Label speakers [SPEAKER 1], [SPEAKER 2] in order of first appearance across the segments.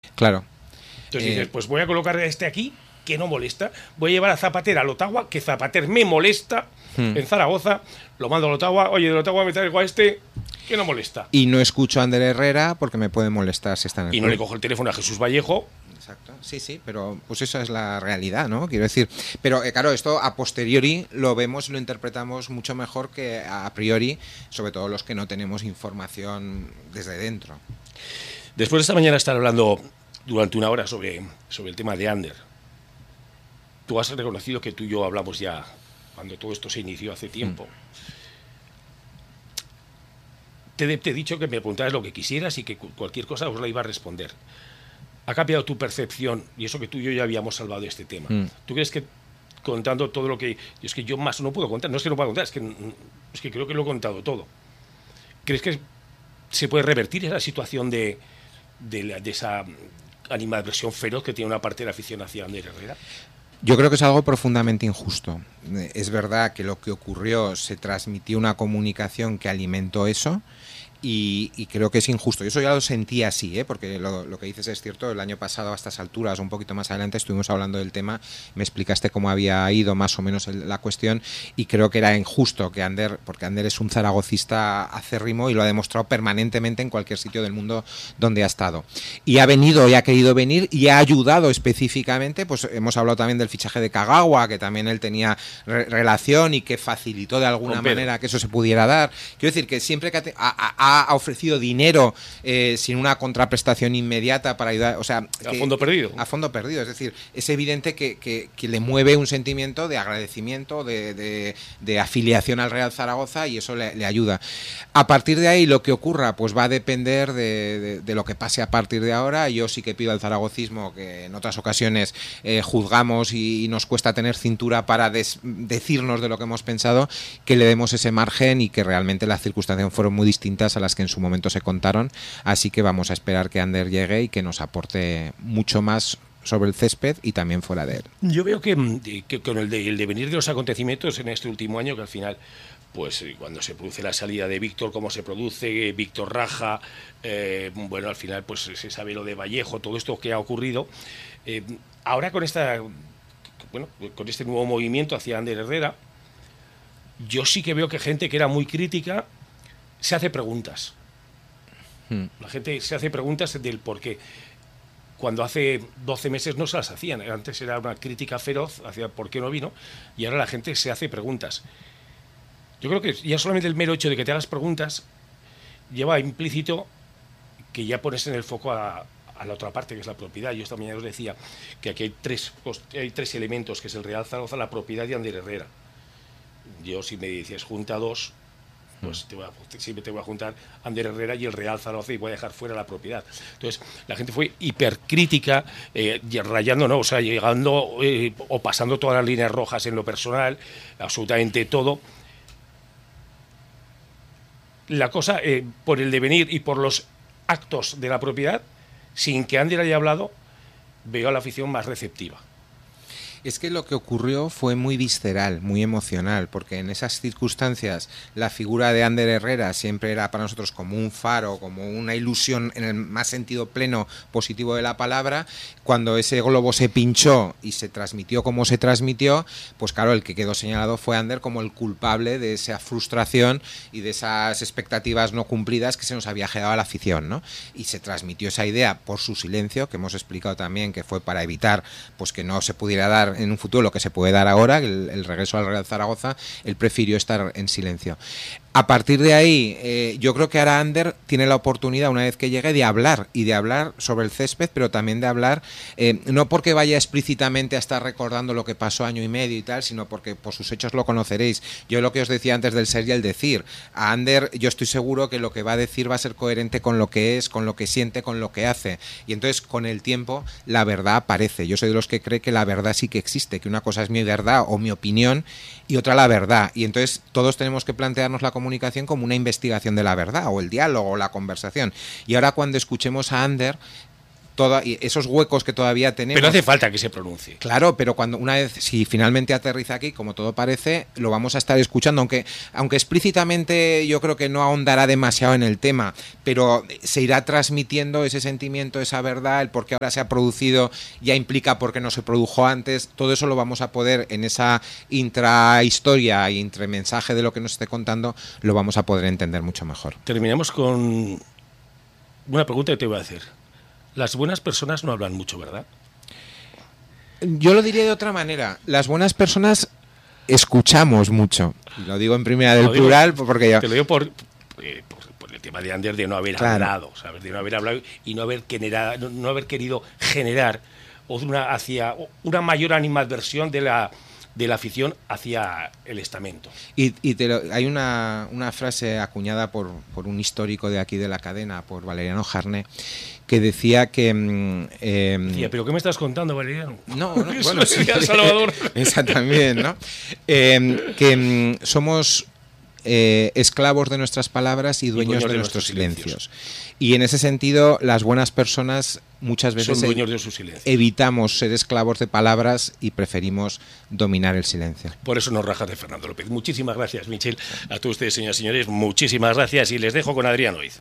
[SPEAKER 1] Claro.
[SPEAKER 2] Entonces dices, pues voy a colocar este aquí, que no molesta. Voy a llevar a Zapater al Ottawa, que Zapater me molesta en Zaragoza. Lo mando al Ottawa. Oye, del Ottawa me traigo a este, que no molesta.
[SPEAKER 1] Y no escucho a Ander Herrera porque me puede molestar si está en el
[SPEAKER 2] Y no
[SPEAKER 1] club.
[SPEAKER 2] le cojo el teléfono a Jesús Vallejo.
[SPEAKER 1] Exacto, sí, pero pues esa es la realidad, ¿no? Quiero decir, pero claro, esto a posteriori lo vemos y lo interpretamos mucho mejor que a priori, sobre todo los que no tenemos información desde dentro.
[SPEAKER 2] Después de esta mañana estar hablando durante una hora sobre el tema de Ander, tú has reconocido que tú y yo hablamos ya cuando todo esto se inició hace tiempo. Te he dicho que me preguntaras lo que quisieras y que cualquier cosa os la iba a responder. ¿Ha cambiado tu percepción? Y eso que tú y yo ya habíamos salvado este tema. ¿Tú crees que contando todo lo que... Es que yo más no puedo contar, no es que no pueda contar, es que creo que lo he contado todo. ¿Crees que se puede revertir esa situación de esa animadversión feroz que tiene una parte de la afición hacia Ander Herrera?
[SPEAKER 1] Yo creo que es algo profundamente injusto. Es verdad que lo que ocurrió se transmitió una comunicación que alimentó eso. Y creo que es injusto. Yo eso ya lo sentí así, porque lo que dices es cierto. El año pasado a estas alturas, un poquito más adelante, estuvimos hablando del tema, me explicaste cómo había ido más o menos la cuestión, y creo que era injusto que Ander, porque Ander es un zaragocista acérrimo y lo ha demostrado permanentemente en cualquier sitio del mundo donde ha estado. Y ha venido y ha querido venir y ha ayudado específicamente, pues hemos hablado también del fichaje de Kagawa, que también él tenía relación y que facilitó de alguna manera que eso se pudiera dar. Quiero decir que siempre que ha ofrecido dinero sin una contraprestación inmediata para ayudar, o sea,
[SPEAKER 2] a fondo perdido.
[SPEAKER 1] A fondo perdido, es decir, es evidente que le mueve un sentimiento de agradecimiento, de afiliación al Real Zaragoza, y eso le ayuda. A partir de ahí lo que ocurra pues va a depender de lo que pase a partir de ahora. Yo sí que pido al zaragocismo, que en otras ocasiones juzgamos y nos cuesta tener cintura para decirnos de lo que hemos pensado, que le demos ese margen y que realmente las circunstancias fueron muy distintas a las que en su momento se contaron, así que vamos a esperar que Ander llegue y que nos aporte mucho más sobre el césped y también fuera de él.
[SPEAKER 2] Yo veo que con el devenir de los acontecimientos en este último año, que al final, pues cuando se produce la salida de Víctor, cómo se produce, Víctor raja, bueno, al final pues se sabe lo de Vallejo, todo esto que ha ocurrido. Ahora con con este nuevo movimiento hacia Ander Herrera, yo sí que veo que gente que era muy crítica se hace preguntas. La gente se hace preguntas del por qué. Cuando hace 12 meses no se las hacían. Antes era una crítica feroz hacia por qué no vino, y ahora la gente se hace preguntas. Yo creo que ya solamente el mero hecho de que te hagas preguntas lleva implícito que ya pones en el foco a la otra parte, que es la propiedad. Yo esta mañana os decía que aquí hay tres elementos, que es el Real Zaragoza, la propiedad y Ander Herrera. Yo, si me dices junta dos, pues siempre te voy a juntar Ander Herrera y el Real Zaragoza, y voy a dejar fuera la propiedad. Entonces, la gente fue hipercrítica, rayando, ¿no? O sea, llegando o pasando todas las líneas rojas en lo personal, absolutamente todo. La cosa, por el devenir y por los actos de la propiedad, sin que Ander haya hablado, veo a la afición más receptiva.
[SPEAKER 1] Es que lo que ocurrió fue muy visceral, muy emocional, porque en esas circunstancias la figura de Ander Herrera siempre era para nosotros como un faro, como una ilusión en el más sentido pleno positivo de la palabra. Cuando ese globo se pinchó y se transmitió como se transmitió, pues claro, el que quedó señalado fue Ander como el culpable de esa frustración y de esas expectativas no cumplidas que se nos había generado a la afición, ¿no? Y se transmitió esa idea por su silencio, que hemos explicado también que fue para evitar pues que no se pudiera dar en un futuro lo que se puede dar ahora, el regreso al Real Zaragoza. Él prefirió estar en silencio. A partir de ahí, yo creo que ahora Ander tiene la oportunidad, una vez que llegue, de hablar, y de hablar sobre el césped, pero también de hablar, no porque vaya explícitamente a estar recordando lo que pasó año y medio y tal, sino porque por sus hechos lo conoceréis. Yo lo que os decía antes del ser y el decir, a Ander yo estoy seguro que lo que va a decir va a ser coherente con lo que es, con lo que siente, con lo que hace, y entonces con el tiempo la verdad aparece. Yo soy de los que cree que la verdad sí que existe, que una cosa es mi verdad o mi opinión y otra la verdad, y entonces todos tenemos que plantearnos la comunicación como una investigación de la verdad, o el diálogo, o la conversación. Y ahora cuando escuchemos a Ander, y esos huecos que todavía tenemos.
[SPEAKER 2] Pero hace falta que se pronuncie.
[SPEAKER 1] Claro, pero cuando una vez, si finalmente aterriza aquí, como todo parece, lo vamos a estar escuchando, aunque explícitamente yo creo que no ahondará demasiado en el tema, pero se irá transmitiendo ese sentimiento, esa verdad, el por qué ahora se ha producido, ya implica por qué no se produjo antes. Todo eso lo vamos a poder, en esa intrahistoria y intramensaje de lo que nos esté contando, lo vamos a poder entender mucho mejor.
[SPEAKER 2] Terminamos con una pregunta que te voy a hacer. Las buenas personas no hablan mucho, ¿verdad?
[SPEAKER 1] Yo lo diría de otra manera. Las buenas personas escuchamos mucho. Y lo digo en primera del plural porque yo...
[SPEAKER 2] Te lo digo por el tema de Ander, de no haber hablado, ¿sabes? De no haber hablado y no haber querido generar hacia una mayor animadversión de la afición hacia el estamento.
[SPEAKER 1] Y hay una frase acuñada por un histórico de aquí de la cadena, por Valeriano Jarné, que decía que...
[SPEAKER 2] ¿pero qué me estás contando, Valeriano?
[SPEAKER 1] No, bueno, sí,
[SPEAKER 2] Salvador.
[SPEAKER 1] Esa también, ¿no? Que somos esclavos de nuestras palabras y dueños de nuestros silencios. Y en ese sentido, las buenas personas muchas veces
[SPEAKER 2] son dueños de su silencio.
[SPEAKER 1] Evitamos ser esclavos de palabras y preferimos dominar el silencio.
[SPEAKER 2] Por eso nos rajas de Fernando López. Muchísimas gracias, Michel. A todos ustedes, señoras y señores, muchísimas gracias y les dejo con Adrián Oiz.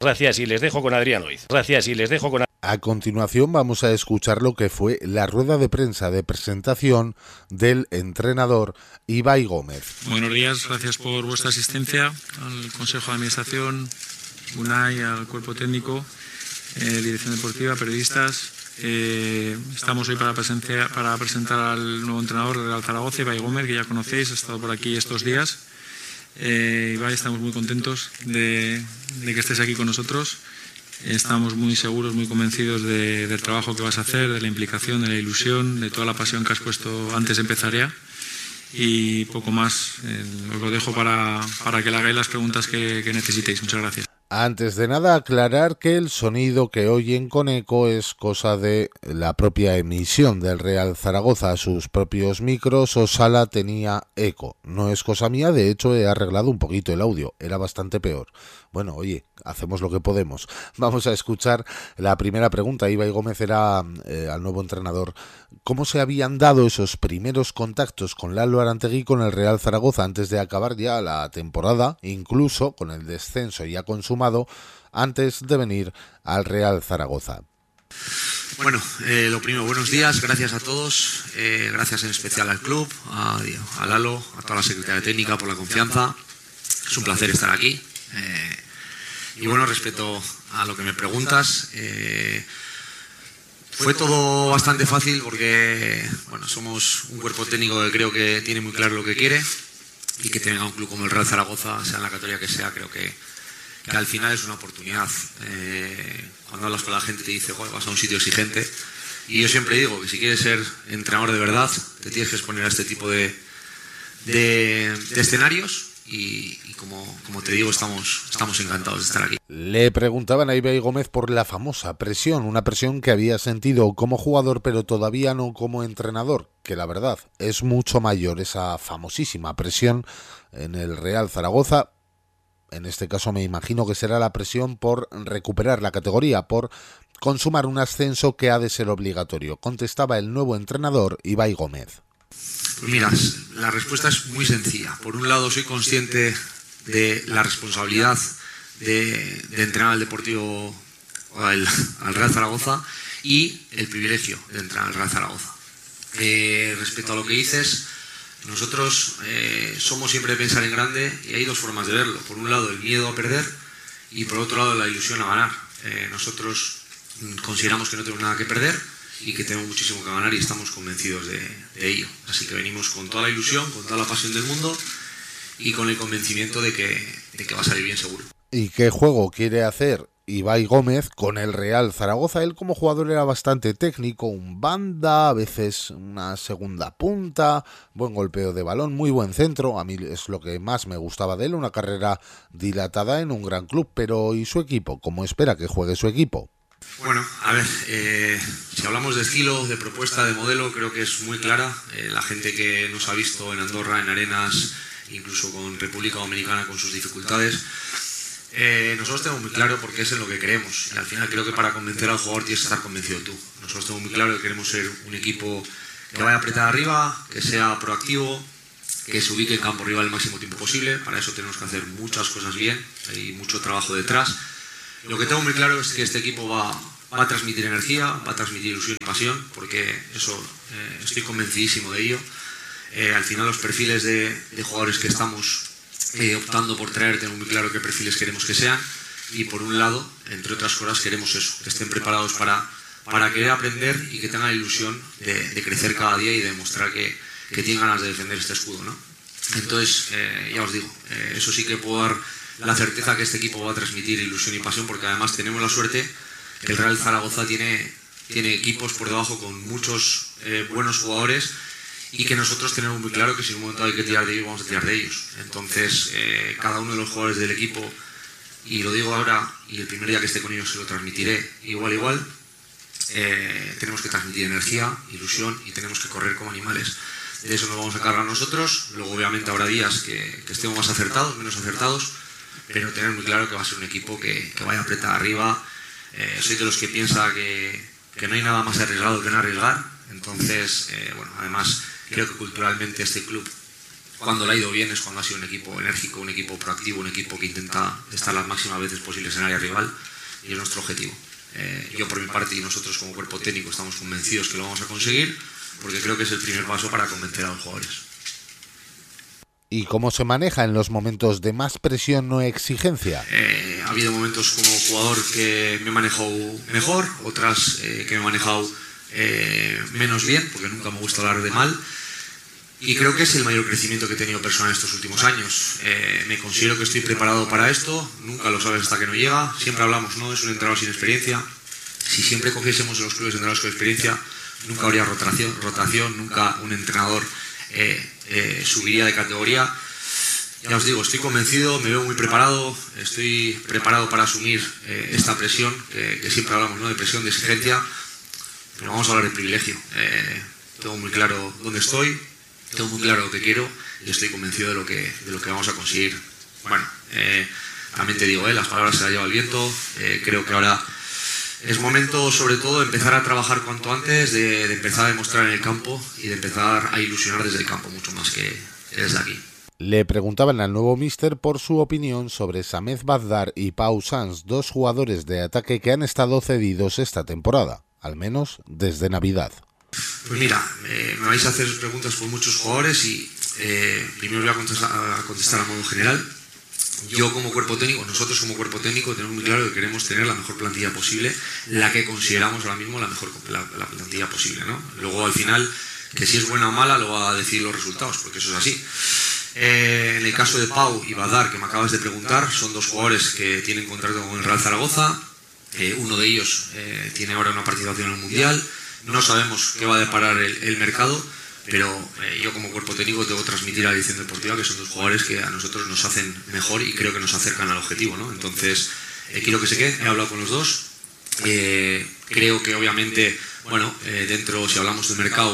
[SPEAKER 3] A continuación vamos a escuchar lo que fue la rueda de prensa de presentación del entrenador Ibai Gómez.
[SPEAKER 4] Buenos días, gracias por vuestra asistencia al Consejo de Administración, UNAI, al cuerpo técnico, dirección deportiva, periodistas. Estamos hoy para presentar al nuevo entrenador de Real Zaragoza, Ibai Gómez, que ya conocéis, ha estado por aquí estos días. Ibai, estamos muy contentos de que estés aquí con nosotros. Estamos muy seguros, muy convencidos del trabajo que vas a hacer, de la implicación, de la ilusión, de toda la pasión que has puesto antes de empezar ya. Y poco más, os lo dejo para que le hagáis las preguntas que necesitéis. Muchas gracias.
[SPEAKER 3] Antes de nada, aclarar que el sonido que oyen con eco es cosa de la propia emisión del Real Zaragoza. Sus propios micros o sala tenía eco. No es cosa mía, de hecho he arreglado un poquito el audio, era bastante peor. Bueno, oye, hacemos lo que podemos. Vamos a escuchar la primera pregunta. Ibai Gómez era al nuevo entrenador. ¿Cómo se habían dado esos primeros contactos con Lalo Arantegui con el Real Zaragoza antes de acabar ya la temporada, incluso con el descenso ya consumado, antes de venir al Real Zaragoza?
[SPEAKER 5] Bueno, lo primero, buenos días, gracias a todos, gracias en especial al club, a Lalo, a toda la Secretaría Técnica por la confianza. Es un placer estar aquí. Y bueno, respecto a lo que me preguntas, fue todo bastante fácil porque bueno, somos un cuerpo técnico que creo que tiene muy claro lo que quiere, y que tenga un club como el Real Zaragoza, sea en la categoría que sea, creo que al final es una oportunidad. Cuando hablas con la gente te dice, joder, vas a un sitio exigente, y yo siempre digo que si quieres ser entrenador de verdad te tienes que exponer a este tipo de escenarios. Y como te digo, estamos encantados de estar aquí.
[SPEAKER 3] Le preguntaban a Ibai Gómez por la famosa presión, una presión que había sentido como jugador pero todavía no como entrenador, que la verdad es mucho mayor esa famosísima presión en el Real Zaragoza. En este caso me imagino que será la presión por recuperar la categoría, por consumar un ascenso que ha de ser obligatorio, contestaba el nuevo entrenador Ibai Gómez.
[SPEAKER 5] Pues mira, la respuesta es muy sencilla. Por un lado, soy consciente de la responsabilidad de entrenar al Deportivo, al Real Zaragoza, y el privilegio de entrenar al Real Zaragoza. Respecto a lo que dices, nosotros somos siempre de pensar en grande, y hay dos formas de verlo. Por un lado, el miedo a perder, y por otro lado, la ilusión a ganar. Nosotros consideramos que no tenemos nada que perder y que tenemos muchísimo que ganar, y estamos convencidos de ello. Así que venimos con toda la ilusión, con toda la pasión del mundo y con el convencimiento de que va a salir bien seguro.
[SPEAKER 3] ¿Y qué juego quiere hacer Ibai Gómez con el Real Zaragoza? Él como jugador era bastante técnico, un banda, a veces una segunda punta, buen golpeo de balón, muy buen centro. A mí es lo que más me gustaba de él, una carrera dilatada en un gran club. Pero ¿y su equipo? ¿Cómo espera que juegue su equipo?
[SPEAKER 5] Bueno, a ver, si hablamos de estilo, de propuesta, de modelo, creo que es muy clara. La gente que nos ha visto en Andorra, en Arenas, incluso con República Dominicana con sus dificultades, Nosotros tenemos muy claro por qué es en lo que creemos, y al final creo que para convencer al jugador tienes que estar convencido tú. Nosotros tenemos muy claro que queremos ser un equipo que vaya a apretar arriba, que sea proactivo, que se ubique en campo rival el máximo tiempo posible. Para eso tenemos que hacer muchas cosas bien, hay mucho trabajo detrás. Lo que tengo muy claro es que este equipo va a transmitir energía, va a transmitir ilusión y pasión, porque eso estoy convencidísimo de ello. Al final los perfiles de jugadores que estamos optando por traer, tengo muy claro qué perfiles queremos que sean, y por un lado, entre otras cosas, queremos eso, que estén preparados para querer aprender y que tengan la ilusión de crecer cada día y de demostrar que tienen ganas de defender este escudo, ¿no? Entonces, ya os digo, eso sí que puedo dar la certeza que este equipo va a transmitir ilusión y pasión, porque además tenemos la suerte que el Real Zaragoza tiene equipos por debajo con muchos buenos jugadores, y que nosotros tenemos muy claro que si en un momento hay que tirar de ellos, vamos a tirar de ellos. Entonces, cada uno de los jugadores del equipo, y lo digo ahora y el primer día que esté con ellos se lo transmitiré igual, tenemos que transmitir energía, ilusión, y tenemos que correr como animales. De eso nos vamos a cargar nosotros. Luego obviamente habrá días que estemos más acertados, menos acertados, pero tener muy claro que va a ser un equipo que vaya a apretar arriba. Soy de los que piensa que no hay nada más arriesgado que no arriesgar. Entonces, bueno, además creo que culturalmente este club, cuando le ha ido bien, es cuando ha sido un equipo enérgico, un equipo proactivo, un equipo que intenta estar las máximas veces posibles en área rival, y es nuestro objetivo. Yo por mi parte y nosotros como cuerpo técnico estamos convencidos que lo vamos a conseguir, porque creo que es el primer paso para convencer a los jugadores.
[SPEAKER 3] ¿Y cómo se maneja en los momentos de más presión o exigencia?
[SPEAKER 5] Ha habido momentos como jugador que me he manejado mejor, otras que me he manejado menos bien, porque nunca me gusta hablar de mal, y creo que es el mayor crecimiento que he tenido personal estos últimos años. Me considero que estoy preparado para esto, nunca lo sabes hasta que no llega. Siempre hablamos, ¿no?, es un entrenador sin experiencia. Si siempre cogiésemos en los clubes entrenadores con experiencia, nunca habría rotación, nunca un entrenador subiría de categoría. Ya os digo, estoy convencido, me veo muy preparado, estoy preparado para asumir esta presión, que siempre hablamos, ¿no?, de presión, de exigencia, pero vamos a hablar de privilegio. Tengo muy claro dónde estoy, tengo muy claro lo que quiero, y estoy convencido de lo que vamos a conseguir. Bueno, también te digo, las palabras se las lleva el viento. Creo que ahora es momento, sobre todo, de empezar a trabajar cuanto antes, de empezar a demostrar en el campo y de empezar a ilusionar desde el campo, mucho más que desde aquí.
[SPEAKER 3] Le preguntaban al nuevo míster por su opinión sobre Samed Bazdar y Pau Sanz, dos jugadores de ataque que han estado cedidos esta temporada, al menos desde Navidad.
[SPEAKER 5] Pues mira, me vais a hacer preguntas por muchos jugadores y primero voy a contestar a modo general. Yo como cuerpo técnico, nosotros como cuerpo técnico tenemos muy claro que queremos tener la mejor plantilla posible, la que consideramos ahora mismo la mejor la plantilla posible, ¿no? Luego al final, que si es buena o mala lo va a decir los resultados, porque eso es así. En el caso de Pau y Bazdar, que me acabas de preguntar, son dos jugadores que tienen contrato con el Real Zaragoza. Uno de ellos tiene ahora una participación en el Mundial. No sabemos qué va a deparar el mercado, pero yo como cuerpo técnico tengo que transmitir a la dirección deportiva que son dos jugadores que a nosotros nos hacen mejor y creo que nos acercan al objetivo, ¿no? Entonces, quiero que se queden. He hablado con los dos. Creo que obviamente, bueno, dentro, si hablamos del mercado,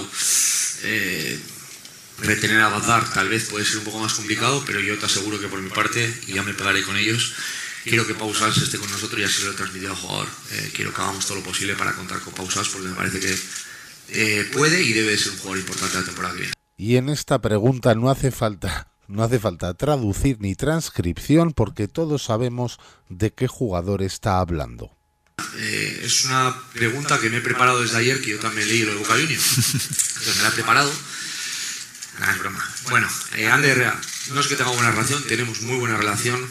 [SPEAKER 5] retener a Bazdar tal vez puede ser un poco más complicado, pero yo te aseguro que por mi parte, y ya me pegaré con ellos, quiero que Pau Sanz esté con nosotros y así lo he transmitido al jugador. Quiero que hagamos todo lo posible para contar con Pau Sanz, porque me parece que puede y debe ser un jugador importante la temporada que viene.
[SPEAKER 3] Y en esta pregunta no hace falta traducir ni transcripción, porque todos sabemos de qué jugador está hablando.
[SPEAKER 5] Es una pregunta que me he preparado desde ayer, que yo también leí lo de Boca Juniors. Entonces me la he preparado. Nada, es broma. Bueno, Ander Herrera, no es que tenga buena relación, tenemos muy buena relación.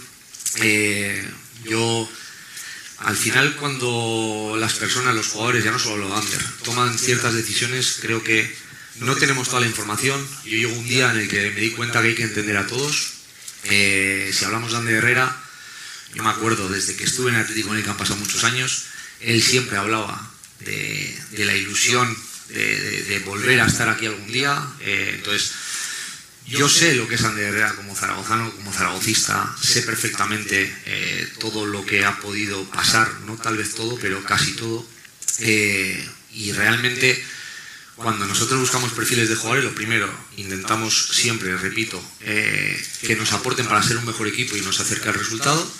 [SPEAKER 5] Yo, al final, cuando las personas, los jugadores, ya no solo los Ander, toman ciertas decisiones, creo que no tenemos toda la información. Yo llego un día en el que me di cuenta que hay que entender a todos. Si hablamos de Ander Herrera, yo me acuerdo desde que estuve en Atlético Madrid, que han pasado muchos años, él siempre hablaba de la ilusión de volver a estar aquí algún día. Entonces, yo sé lo que es Ander Herrera como zaragozano, como zaragocista, sé perfectamente todo lo que ha podido pasar, no tal vez todo, pero casi todo. Y realmente, cuando nosotros buscamos perfiles de jugadores, lo primero, intentamos siempre, repito, que nos aporten para ser un mejor equipo y nos acerque al resultado.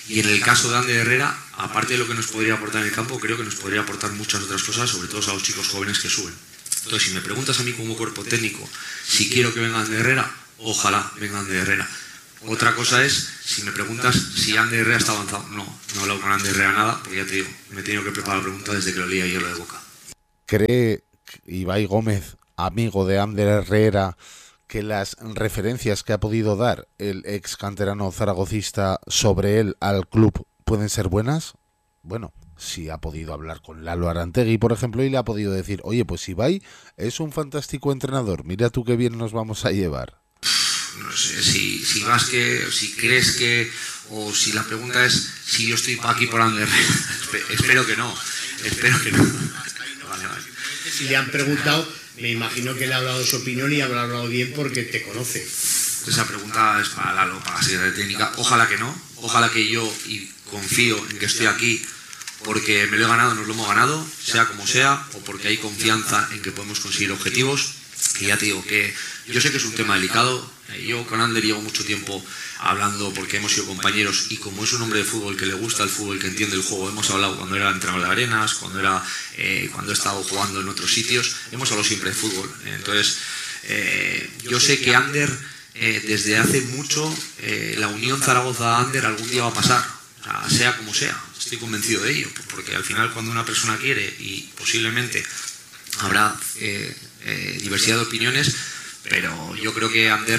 [SPEAKER 5] Y en el caso de Ander Herrera, aparte de lo que nos podría aportar en el campo, creo que nos podría aportar muchas otras cosas, sobre todo a los chicos jóvenes que suben. Entonces, si me preguntas a mí como cuerpo técnico si quiero que venga Ander Herrera, ojalá venga Ander Herrera. Otra cosa es, si me preguntas si Ander Herrera está avanzado. No he hablado con Ander Herrera nada, porque ya te digo, me he tenido que preparar la pregunta desde que lo leí ayer lo de Boca.
[SPEAKER 3] ¿Cree Ibai Gómez, amigo de Ander Herrera, que las referencias que ha podido dar el ex canterano zaragocista sobre él al club pueden ser buenas? Bueno, si ha podido hablar con Lalo Arantegui, por ejemplo, y le ha podido decir, oye, pues Ibai es un fantástico entrenador, mira tú qué bien nos vamos a llevar.
[SPEAKER 5] No sé, si crees que, o si la pregunta es si yo estoy aquí por Ander Herrera. Espero que no. Vale.
[SPEAKER 6] Si le han preguntado, me imagino que le ha hablado su opinión y habrá hablado bien porque te conoce.
[SPEAKER 5] Esa pregunta es para Lalo, para la Secretaría Técnica. Ojalá que no, ojalá que yo, y confío en que estoy aquí porque me lo he ganado, nos lo hemos ganado, sea como sea, o porque hay confianza en que podemos conseguir objetivos. Y ya te digo que yo sé que es un tema delicado. Yo con Ander llevo mucho tiempo hablando porque hemos sido compañeros, y como es un hombre de fútbol que le gusta el fútbol, que entiende el juego, hemos hablado cuando era entrenador de Arenas, cuando he estado jugando en otros sitios, hemos hablado siempre de fútbol. Entonces, yo sé que Ander, desde hace mucho, la unión Zaragoza-Ander algún día va a pasar, sea como sea. Estoy convencido de ello, porque al final cuando una persona quiere, y posiblemente habrá diversidad de opiniones, pero yo creo que Ander,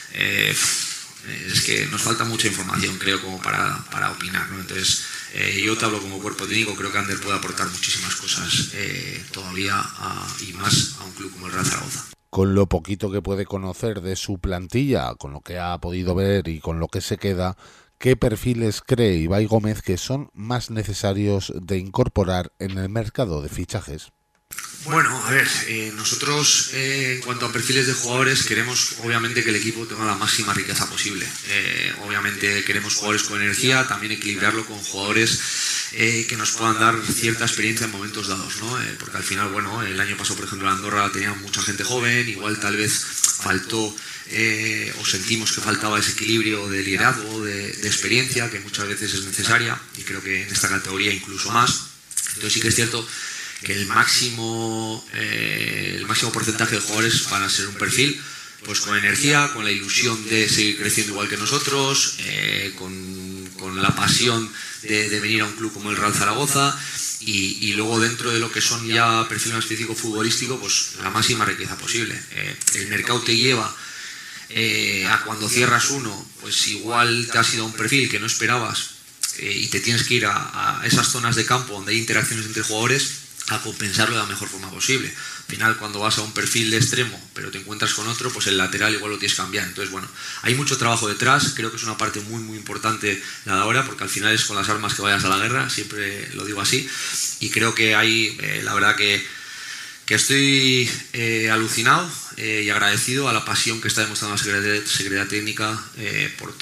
[SPEAKER 5] es que nos falta mucha información, creo, como para opinar, ¿no? Entonces, yo te hablo como cuerpo técnico, creo que Ander puede aportar muchísimas cosas todavía y más a un club como el Real Zaragoza.
[SPEAKER 3] Con lo poquito que puede conocer de su plantilla, con lo que ha podido ver y con lo que se queda, ¿qué perfiles cree Ibai Gómez que son más necesarios de incorporar en el mercado de fichajes?
[SPEAKER 5] Bueno, a ver, nosotros en cuanto a perfiles de jugadores queremos obviamente que el equipo tenga la máxima riqueza posible. Obviamente queremos jugadores con energía, también equilibrarlo con jugadores que nos puedan dar cierta experiencia en momentos dados, ¿no? Porque al final, bueno, el año pasado, por ejemplo, en Andorra tenía mucha gente joven, igual tal vez faltó o sentimos que faltaba ese equilibrio de liderazgo, de experiencia, que muchas veces es necesaria, y creo que en esta categoría incluso más. Entonces sí que es cierto que el máximo porcentaje de jugadores van a ser un perfil pues con energía, con la ilusión de seguir creciendo igual que nosotros, con la pasión de venir a un club como el Real Zaragoza, y luego dentro de lo que son ya perfiles más específico futbolístico, pues la máxima riqueza posible. El mercado te lleva a cuando cierras uno, pues igual te has ido a un perfil que no esperabas, y te tienes que ir a esas zonas de campo donde hay interacciones entre jugadores a compensarlo de la mejor forma posible. Al final, cuando vas a un perfil de extremo pero te encuentras con otro, pues el lateral igual lo tienes que cambiar. Entonces, bueno, hay mucho trabajo detrás. Creo que es una parte muy muy importante la de ahora, porque al final es con las armas que vayas a la guerra, siempre lo digo así, y creo que hay, la verdad que estoy alucinado y agradecido a la pasión que está demostrando la Secretaría Técnica por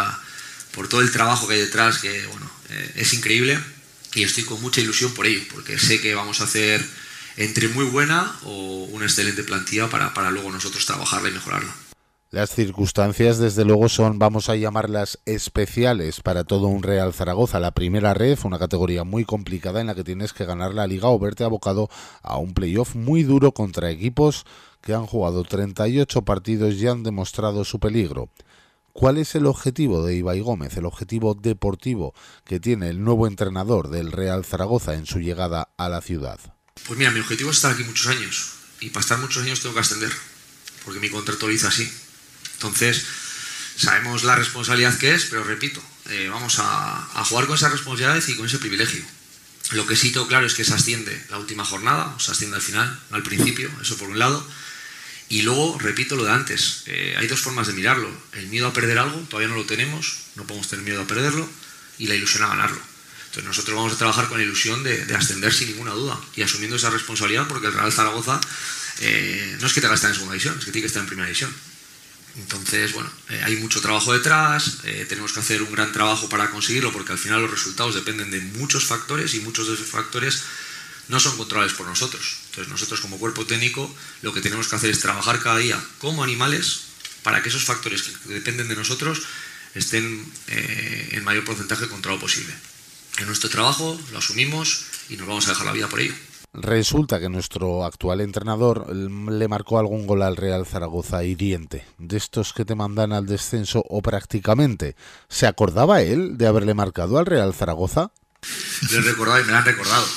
[SPEAKER 5] todo el trabajo que hay detrás, que bueno, es increíble. Y estoy con mucha ilusión por ello, porque sé que vamos a hacer entre muy buena o una excelente plantilla para luego nosotros trabajarla y mejorarla.
[SPEAKER 3] Las circunstancias, desde luego, son, vamos a llamarlas, especiales para todo un Real Zaragoza. La primera ref, una categoría muy complicada en la que tienes que ganar la Liga o verte abocado a un playoff muy duro contra equipos que han jugado 38 partidos y han demostrado su peligro. ¿Cuál es el objetivo de Ibai Gómez, el objetivo deportivo que tiene el nuevo entrenador del Real Zaragoza en su llegada a la ciudad?
[SPEAKER 5] Pues mira, mi objetivo es estar aquí muchos años, y para estar muchos años tengo que ascender, porque mi contrato lo dice así. Entonces, sabemos la responsabilidad que es, pero repito, vamos a jugar con esa responsabilidad y con ese privilegio. Lo que sí tengo claro es que se asciende la última jornada, o se asciende al final, no al principio, eso por un lado. Y luego, repito lo de antes, hay dos formas de mirarlo. El miedo a perder algo, todavía no lo tenemos, no podemos tener miedo a perderlo, y la ilusión a ganarlo. Entonces nosotros vamos a trabajar con la ilusión de ascender sin ninguna duda, y asumiendo esa responsabilidad, porque el Real Zaragoza no es que tenga que estar en segunda división, es que tiene que estar en primera división. Entonces, bueno, hay mucho trabajo detrás, tenemos que hacer un gran trabajo para conseguirlo, porque al final los resultados dependen de muchos factores, y muchos de esos factores no son controlables por nosotros. Entonces nosotros como cuerpo técnico lo que tenemos que hacer es trabajar cada día como animales para que esos factores que dependen de nosotros estén en mayor porcentaje controlado posible. Es nuestro trabajo, lo asumimos y nos vamos a dejar la vida por ello.
[SPEAKER 3] Resulta que nuestro actual entrenador le marcó algún gol al Real Zaragoza hiriente, de estos que te mandan al descenso o prácticamente. ¿Se acordaba él de haberle marcado al Real Zaragoza?
[SPEAKER 5] Lo he recordado y me lo han recordado.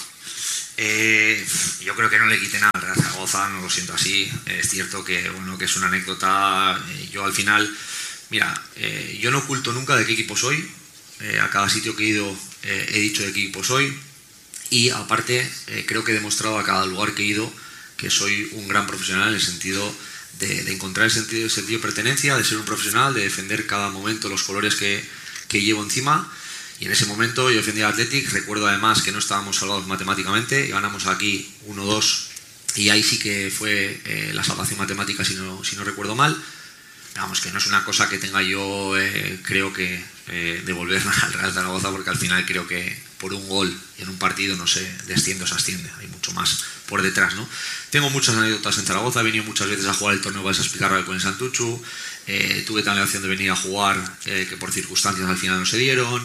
[SPEAKER 5] Yo creo que no le quité nada al Real Zaragoza, no lo siento así. Es cierto que, bueno, que es una anécdota. Yo al final, mira, yo no oculto nunca de qué equipo soy. A cada sitio que he ido he dicho de qué equipo soy. Y aparte creo que he demostrado a cada lugar que he ido que soy un gran profesional en el sentido de encontrar el sentido de pertenencia, de ser un profesional, de defender cada momento los colores que llevo encima. Y en ese momento yo defendía al Athletic. Recuerdo además que no estábamos salvados matemáticamente y ganamos aquí 1-2 y ahí sí que fue la salvación matemática si no recuerdo mal. Vamos, que no es una cosa que tenga yo creo que devolver al Real Zaragoza, porque al final creo que por un gol en un partido no se desciende o se asciende, hay mucho más por detrás, ¿no? Tengo muchas anécdotas en Zaragoza, he venido muchas veces a jugar el torneo Balsas Picarra con el Santuchu, tuve también la opción de venir a jugar que por circunstancias al final no se dieron,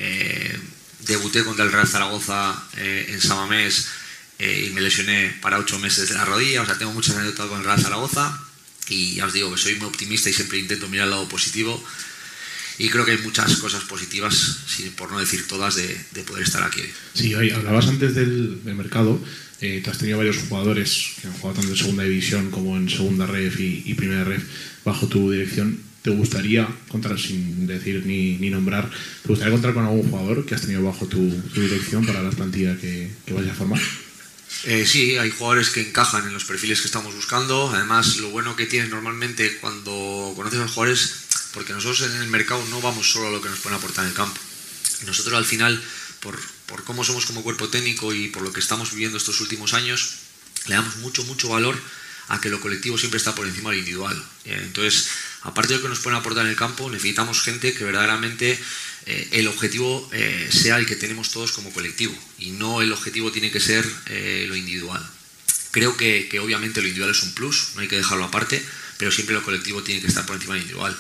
[SPEAKER 5] debuté contra el Real Zaragoza en Samamés y me lesioné para 8 meses de la rodilla. O sea, tengo muchas anécdotas con el Real Zaragoza y ya os digo que soy muy optimista y siempre intento mirar el lado positivo. Y creo que hay muchas cosas positivas, por no decir todas, de poder estar aquí hoy.
[SPEAKER 7] Sí, hoy hablabas antes del mercado. Tú has tenido varios jugadores que han jugado tanto en segunda división como en segunda ref y primera ref bajo tu dirección. ¿Te gustaría contar, sin decir ni nombrar, te gustaría contar con algún jugador que has tenido bajo tu dirección para la plantilla que vayas a formar?
[SPEAKER 5] Sí, hay jugadores que encajan en los perfiles que estamos buscando. Además, lo bueno que tienes normalmente cuando conoces a los jugadores, porque nosotros en el mercado no vamos solo a lo que nos pueden aportar en el campo. Nosotros al final, por cómo somos como cuerpo técnico y por lo que estamos viviendo estos últimos años, le damos mucho valor a que lo colectivo siempre está por encima de lo individual. Entonces, aparte de lo que nos pueden aportar en el campo, necesitamos gente que verdaderamente el objetivo sea el que tenemos todos como colectivo y no el objetivo tiene que ser lo individual. Creo que obviamente lo individual es un plus, no hay que dejarlo aparte, pero siempre lo colectivo tiene que estar por encima del individual.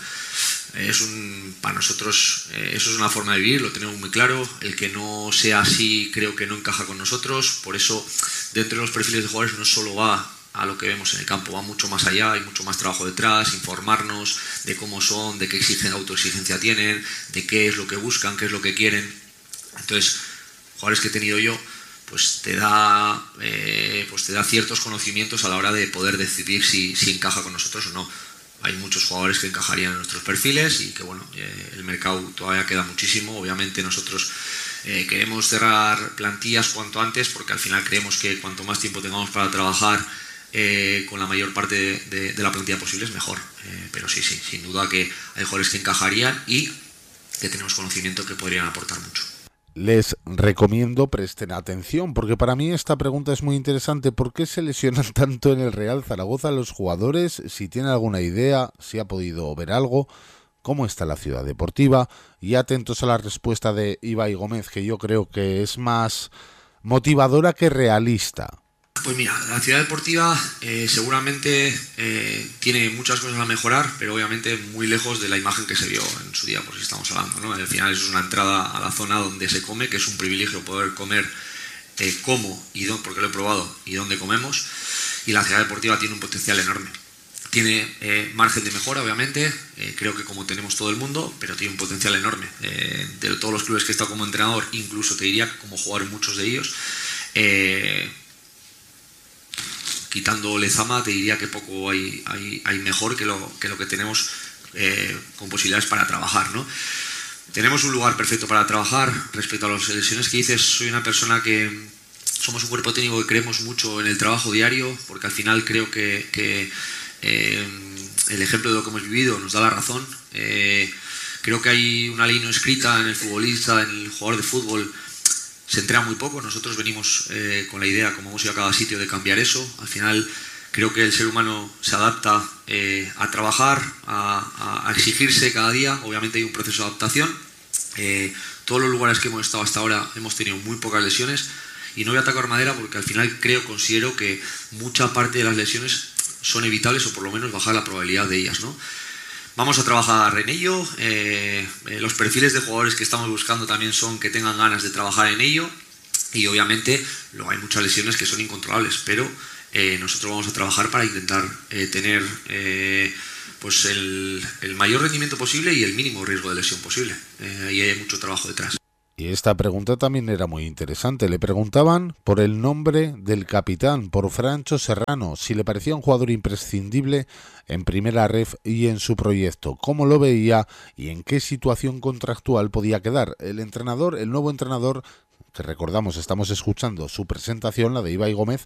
[SPEAKER 5] Para nosotros eso es una forma de vivir, lo tenemos muy claro. El que no sea así creo que no encaja con nosotros. Por eso dentro de los perfiles de jugadores no solo va a lo que vemos en el campo, va mucho más allá, hay mucho más trabajo detrás, informarnos de cómo son, de qué autoexigencia tienen, de qué es lo que buscan, qué es lo que quieren. Entonces, jugadores que he tenido yo, pues te da ciertos conocimientos a la hora de poder decidir si encaja con nosotros o no. Hay muchos jugadores que encajarían en nuestros perfiles y que bueno, el mercado todavía queda muchísimo. Obviamente nosotros queremos cerrar plantillas cuanto antes, porque al final creemos que cuanto más tiempo tengamos para trabajar con la mayor parte de la plantilla posible es mejor. Pero sí, sin duda que hay jugadores que encajarían y que tenemos conocimiento que podrían aportar mucho.
[SPEAKER 3] Les recomiendo presten atención, porque para mí esta pregunta es muy interesante. ¿Por qué se lesionan tanto en el Real Zaragoza los jugadores? Si tienen alguna idea, si ha podido ver algo, cómo está la ciudad deportiva. Y atentos a la respuesta de Ibai Gómez, que yo creo que es más motivadora que realista.
[SPEAKER 5] Pues mira, la ciudad deportiva seguramente tiene muchas cosas a mejorar, pero obviamente muy lejos de la imagen que se vio en su día, por si estamos hablando, ¿no? Al final eso es una entrada a la zona donde se come, que es un privilegio poder comer cómo y dónde, porque lo he probado, y dónde comemos, y la ciudad deportiva tiene un potencial enorme. Tiene margen de mejora, obviamente, creo que como tenemos todo el mundo, pero tiene un potencial enorme. De todos los clubes que he estado como entrenador, incluso te diría como jugador en muchos de ellos, quitando Lezama, te diría que poco hay mejor que lo que tenemos con posibilidades para trabajar, ¿no? Tenemos un lugar perfecto para trabajar. Respecto a las lesiones que dices, soy una persona que somos un cuerpo técnico que creemos mucho en el trabajo diario, porque al final creo que el ejemplo de lo que hemos vivido nos da la razón. Creo que hay una ley no escrita en el futbolista, en el jugador de fútbol. Se entrena muy poco. Nosotros venimos con la idea, como hemos ido a cada sitio, de cambiar eso. Al final creo que el ser humano se adapta a trabajar, a exigirse cada día. Obviamente hay un proceso de adaptación. Todos los lugares que hemos estado hasta ahora hemos tenido muy pocas lesiones. Y no voy a atacar madera porque al final considero que mucha parte de las lesiones son evitables, o por lo menos bajar la probabilidad de ellas, ¿no? Vamos a trabajar en ello. Los perfiles de jugadores que estamos buscando también son que tengan ganas de trabajar en ello. Y obviamente luego hay muchas lesiones que son incontrolables, pero nosotros vamos a trabajar para intentar tener pues el mayor rendimiento posible y el mínimo riesgo de lesión posible. Y hay mucho trabajo detrás.
[SPEAKER 3] Y esta pregunta también era muy interesante. Le preguntaban por el nombre del capitán, por Francho Serrano, si le parecía un jugador imprescindible en primera ref y en su proyecto, cómo lo veía y en qué situación contractual podía quedar. El nuevo entrenador, que recordamos, estamos escuchando su presentación, la de Ibai Gómez,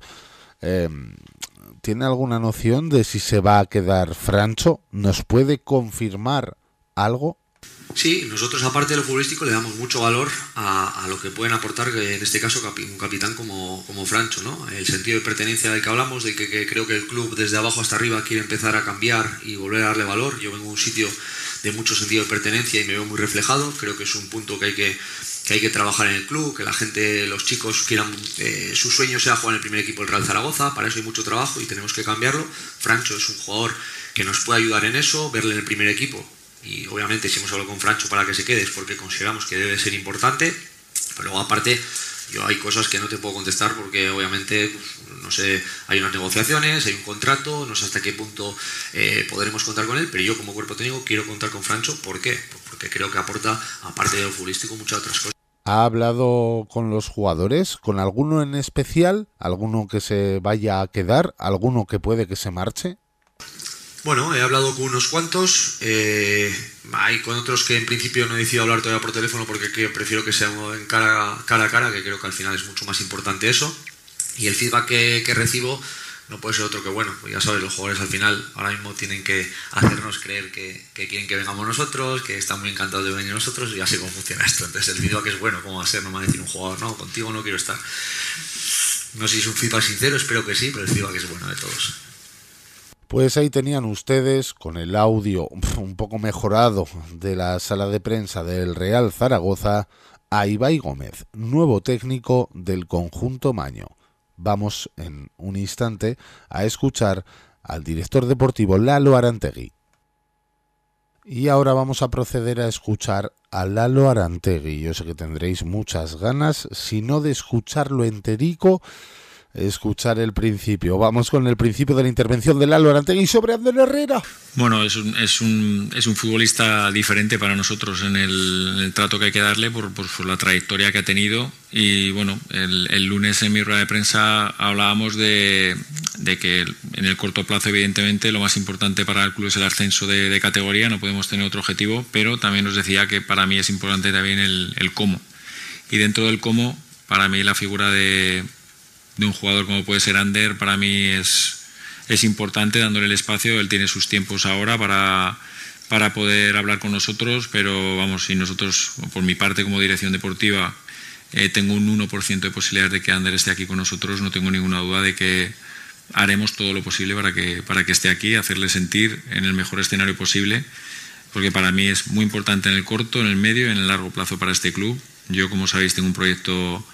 [SPEAKER 3] ¿tiene alguna noción de si se va a quedar Francho? ¿Nos puede confirmar algo?
[SPEAKER 5] Sí, nosotros aparte de lo futbolístico le damos mucho valor a lo que pueden aportar, en este caso, un capitán como Francho, ¿no? El sentido de pertenencia del que hablamos, de que creo que el club desde abajo hasta arriba quiere empezar a cambiar y volver a darle valor. Yo vengo de un sitio de mucho sentido de pertenencia y me veo muy reflejado. Creo que es un punto que hay que trabajar en el club, que la gente, los chicos quieran, su sueño sea jugar en el primer equipo del Real Zaragoza. Para eso hay mucho trabajo y tenemos que cambiarlo. Francho es un jugador que nos puede ayudar en eso, verle en el primer equipo. Y obviamente si hemos hablado con Francho para que se quede es porque consideramos que debe ser importante, pero luego aparte yo hay cosas que no te puedo contestar porque obviamente pues, no sé, hay unas negociaciones, hay un contrato, no sé hasta qué punto podremos contar con él, pero yo como cuerpo técnico quiero contar con Francho. ¿Por qué? Pues porque creo que aporta, aparte de lo futbolístico, muchas otras cosas.
[SPEAKER 3] ¿Ha hablado con los jugadores? ¿Con alguno en especial? ¿Alguno que se vaya a quedar? ¿Alguno que puede que se marche?
[SPEAKER 5] Bueno, he hablado con unos cuantos, hay con otros que en principio no he decidido hablar todavía por teléfono porque prefiero que sea en cara a cara, que creo que al final es mucho más importante eso. Y el feedback que recibo no puede ser otro que bueno. Pues ya sabes, los jugadores al final ahora mismo tienen que hacernos creer que quieren que vengamos nosotros, que están muy encantados de venir nosotros, y ya sé cómo funciona esto. Entonces el feedback es bueno. ¿Cómo va a ser? No me va a decir un jugador, no, contigo no quiero estar. No sé si es un feedback sincero, espero que sí, pero el feedback es bueno de todos.
[SPEAKER 3] Pues ahí tenían ustedes, con el audio un poco mejorado de la sala de prensa del Real Zaragoza, a Ibai Gómez, nuevo técnico del conjunto maño. Vamos en un instante a escuchar al director deportivo Lalo Arantegui. Y ahora vamos a proceder a escuchar a Lalo Arantegui. Yo sé que tendréis muchas ganas, si no de escucharlo enterico, escuchar el principio. Vamos con el principio de la intervención de Lalo Arantegui sobre Ander Herrera.
[SPEAKER 4] Bueno, es un futbolista diferente para nosotros en el trato que hay que darle por la trayectoria que ha tenido. Y bueno, el lunes en mi rueda de prensa hablábamos de que en el corto plazo, evidentemente, lo más importante para el club es el ascenso de categoría. No podemos tener otro objetivo, pero también nos decía que para mí es importante también el cómo. Y dentro del cómo, para mí la figura de un jugador como puede ser Ander, para mí es importante, dándole el espacio. Él tiene sus tiempos ahora para poder hablar con nosotros, pero vamos, si nosotros, por mi parte como dirección deportiva, tengo un 1% de posibilidades de que Ander esté aquí con nosotros, no tengo ninguna duda de que haremos todo lo posible para que esté aquí, hacerle sentir en el mejor escenario posible, porque para mí es muy importante en el corto, en el medio y en el largo plazo para este club. Yo, como sabéis, tengo un proyecto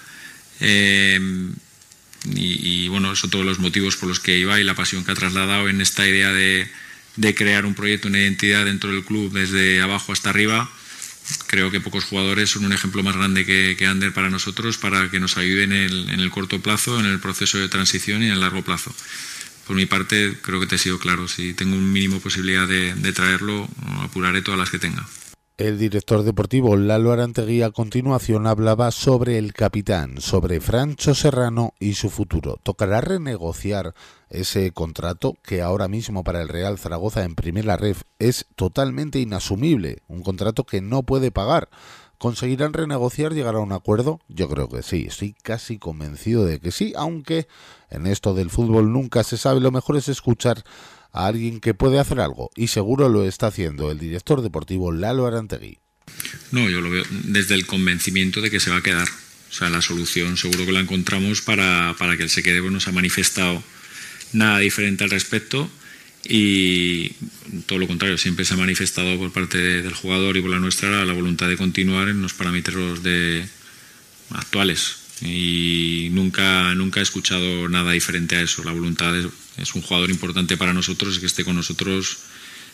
[SPEAKER 4] y bueno, eso, todos los motivos por los que iba y la pasión que ha trasladado en esta idea de crear un proyecto, una identidad dentro del club desde abajo hasta arriba. Creo que pocos jugadores son un ejemplo más grande que Ander para nosotros, para que nos ayuden en el corto plazo, en el proceso de transición y en el largo plazo. Por mi parte, creo que te he sido claro. Si tengo un mínimo posibilidad de traerlo, apuraré todas las que tenga.
[SPEAKER 3] El director deportivo Lalo Arantegui a continuación hablaba sobre el capitán, sobre Francho Serrano y su futuro. ¿Tocará renegociar ese contrato que ahora mismo para el Real Zaragoza en primera ref es totalmente inasumible? Un contrato que no puede pagar. ¿Conseguirán renegociar, llegar a un acuerdo? Yo creo que sí, estoy casi convencido de que sí, aunque en esto del fútbol nunca se sabe. Lo mejor es escuchar a alguien que puede hacer algo, y seguro lo está haciendo el director deportivo Lalo Arantegui.
[SPEAKER 4] No, yo lo veo desde el convencimiento de que se va a quedar. O sea, la solución seguro que la encontramos para que él se quede. Bueno, no se ha manifestado nada diferente al respecto, y todo lo contrario, siempre se ha manifestado por parte del jugador y por la nuestra la voluntad de continuar en los parámetros actuales, y nunca he escuchado nada diferente a eso. La voluntad es un jugador importante para nosotros, que esté con nosotros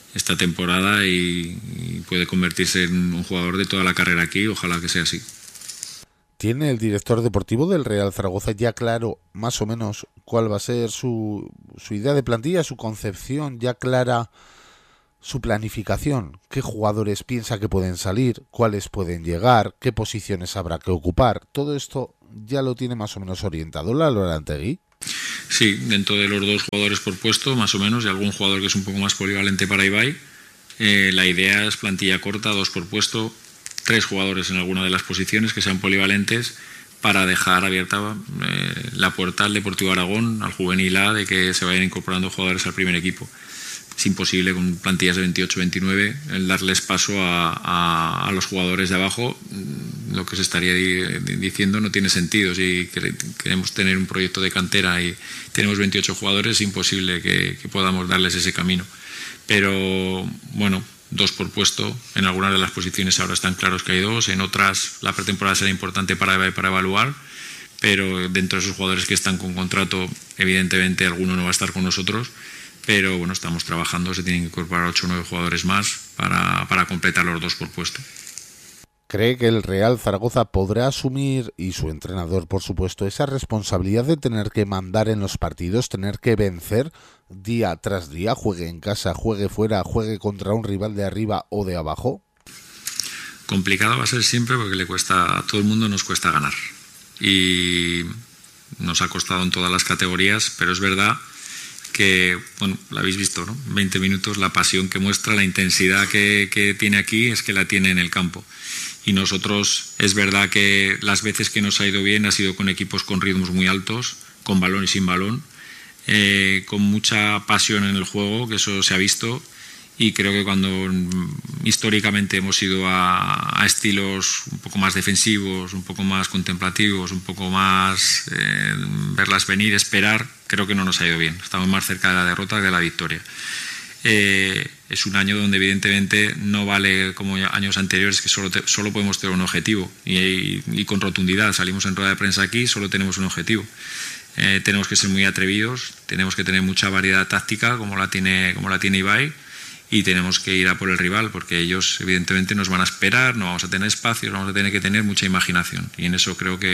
[SPEAKER 4] esta temporada y puede convertirse en un jugador de toda la carrera aquí. Ojalá que sea así.
[SPEAKER 3] ¿Tiene el director deportivo del Real Zaragoza ya claro más o menos cuál va a ser su idea de plantilla, su concepción, ya clara su planificación? ¿Qué jugadores piensa que pueden salir? ¿Cuáles pueden llegar? ¿Qué posiciones habrá que ocupar? Todo esto ya lo tiene más o menos orientado Lalo Arantegui.
[SPEAKER 4] Sí, dentro de los 2 jugadores por puesto, más o menos, y algún jugador que es un poco más polivalente para Ibai. La idea es plantilla corta, 2 por puesto, 3 jugadores en alguna de las posiciones que sean polivalentes, para dejar abierta la puerta al Deportivo Aragón, al Juvenil A, de que se vayan incorporando jugadores al primer equipo. Es imposible con plantillas de 28-29 el darles paso a los jugadores de abajo. Lo que se estaría diciendo no tiene sentido. Si queremos tener un proyecto de cantera y tenemos 28 jugadores, es imposible que podamos darles ese camino. Pero bueno, 2 por puesto. En algunas de las posiciones ahora están claros que hay 2, en otras la pretemporada será importante para evaluar, pero dentro de esos jugadores que están con contrato, evidentemente alguno no va a estar con nosotros, pero bueno, estamos trabajando, se tienen que incorporar 8 o 9 jugadores más para completar los 2 por puesto.
[SPEAKER 3] ¿Cree que el Real Zaragoza podrá asumir, y su entrenador por supuesto, esa responsabilidad de tener que mandar en los partidos, tener que vencer día tras día, juegue en casa, juegue fuera, juegue contra un rival de arriba o de abajo?
[SPEAKER 4] Complicado va a ser siempre porque a todo el mundo nos cuesta ganar. Y nos ha costado en todas las categorías, pero es verdad que, bueno, lo habéis visto, ¿no? 20 minutos, la pasión que muestra, la intensidad que tiene aquí es que la tiene en el campo. Y nosotros, es verdad que las veces que nos ha ido bien ha sido con equipos con ritmos muy altos, con balón y sin balón, con mucha pasión en el juego, que eso se ha visto. Y creo que cuando históricamente hemos ido a estilos un poco más defensivos, un poco más contemplativos, un poco más verlas venir, esperar, creo que no nos ha ido bien. Estamos más cerca de la derrota que de la victoria. Es un año donde evidentemente no vale como años anteriores, que solo podemos tener un objetivo y con rotundidad. Salimos en rueda de prensa aquí, solo tenemos un objetivo. Tenemos que ser muy atrevidos, tenemos que tener mucha variedad táctica como la tiene Ibai, y tenemos que ir a por el rival, porque ellos evidentemente nos van a esperar, no vamos a tener espacios, vamos a tener que tener mucha imaginación, y en eso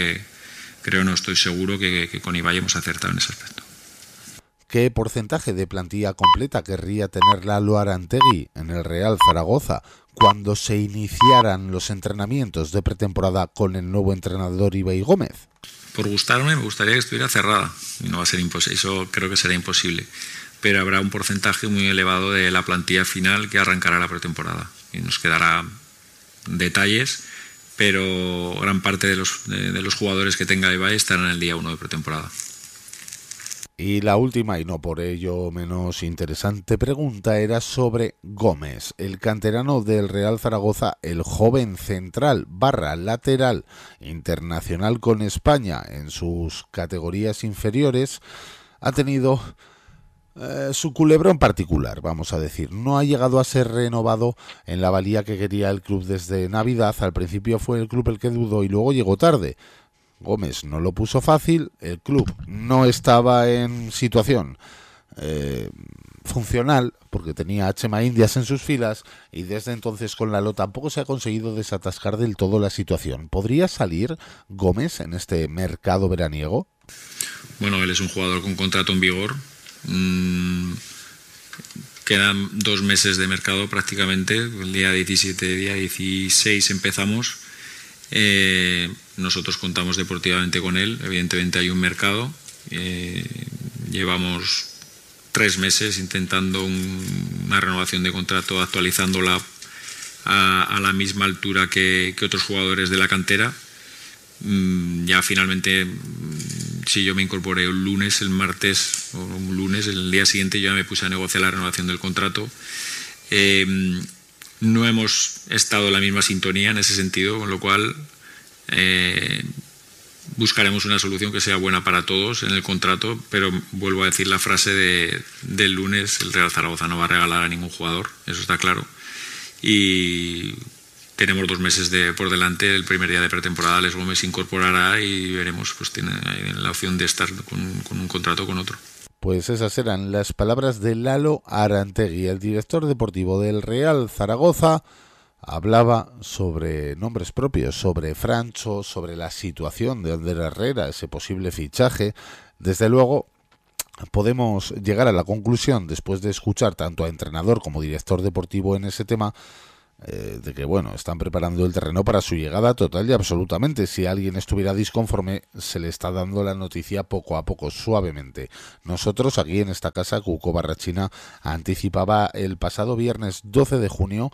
[SPEAKER 4] no estoy seguro que con Ibai hemos acertado en ese aspecto.
[SPEAKER 3] ¿Qué porcentaje de plantilla completa querría tener Lalo Arantegui en el Real Zaragoza cuando se iniciaran los entrenamientos de pretemporada con el nuevo entrenador Ibai Gómez?
[SPEAKER 4] Por gustarme, me gustaría que estuviera cerrada, y no va a ser imposible, eso creo que será imposible. Pero habrá un porcentaje muy elevado de la plantilla final que arrancará la pretemporada. Y nos quedará detalles, pero gran parte de los jugadores que tenga Ibai estarán el día 1 de pretemporada.
[SPEAKER 3] Y la última, y no por ello menos interesante, pregunta era sobre Gómez, el canterano del Real Zaragoza, el joven central / lateral internacional con España en sus categorías inferiores. Ha tenido su culebrón particular, vamos a decir. No ha llegado a ser renovado en la valía que quería el club desde Navidad. Al principio fue el club el que dudó y luego llegó tarde. Gómez no lo puso fácil, el club no estaba en situación funcional porque tenía a Chema Indias en sus filas, y desde entonces con Lalo tampoco se ha conseguido desatascar del todo la situación. ¿Podría salir Gómez en este mercado veraniego?
[SPEAKER 4] Bueno, él es un jugador con contrato en vigor. Quedan 2 meses de mercado prácticamente. El día 17, día 16 empezamos. Nosotros contamos deportivamente con él. Evidentemente hay un mercado. Llevamos 3 meses intentando una renovación de contrato, actualizándola a la misma altura que otros jugadores de la cantera. Ya finalmente, si yo me incorporé un lunes, el martes o un lunes, el día siguiente yo ya me puse a negociar la renovación del contrato. No hemos estado en la misma sintonía en ese sentido, con lo cual buscaremos una solución que sea buena para todos en el contrato, pero vuelvo a decir la frase del lunes: el Real Zaragoza no va a regalar a ningún jugador, eso está claro, y tenemos 2 meses por delante. El primer día de pretemporada Les Gómez se incorporará y veremos, pues tiene la opción de estar con un contrato o con otro.
[SPEAKER 3] Pues esas eran las palabras de Lalo Arantegui, el director deportivo del Real Zaragoza. Hablaba sobre nombres propios, sobre Francho, sobre la situación de Ander Herrera, ese posible fichaje. Desde luego, podemos llegar a la conclusión, después de escuchar tanto a entrenador como director deportivo en ese tema, de que bueno, están preparando el terreno para su llegada total y absolutamente. Si alguien estuviera disconforme, se le está dando la noticia poco a poco, suavemente. Nosotros aquí en esta casa, Cuco Barrachina anticipaba el pasado viernes 12 de junio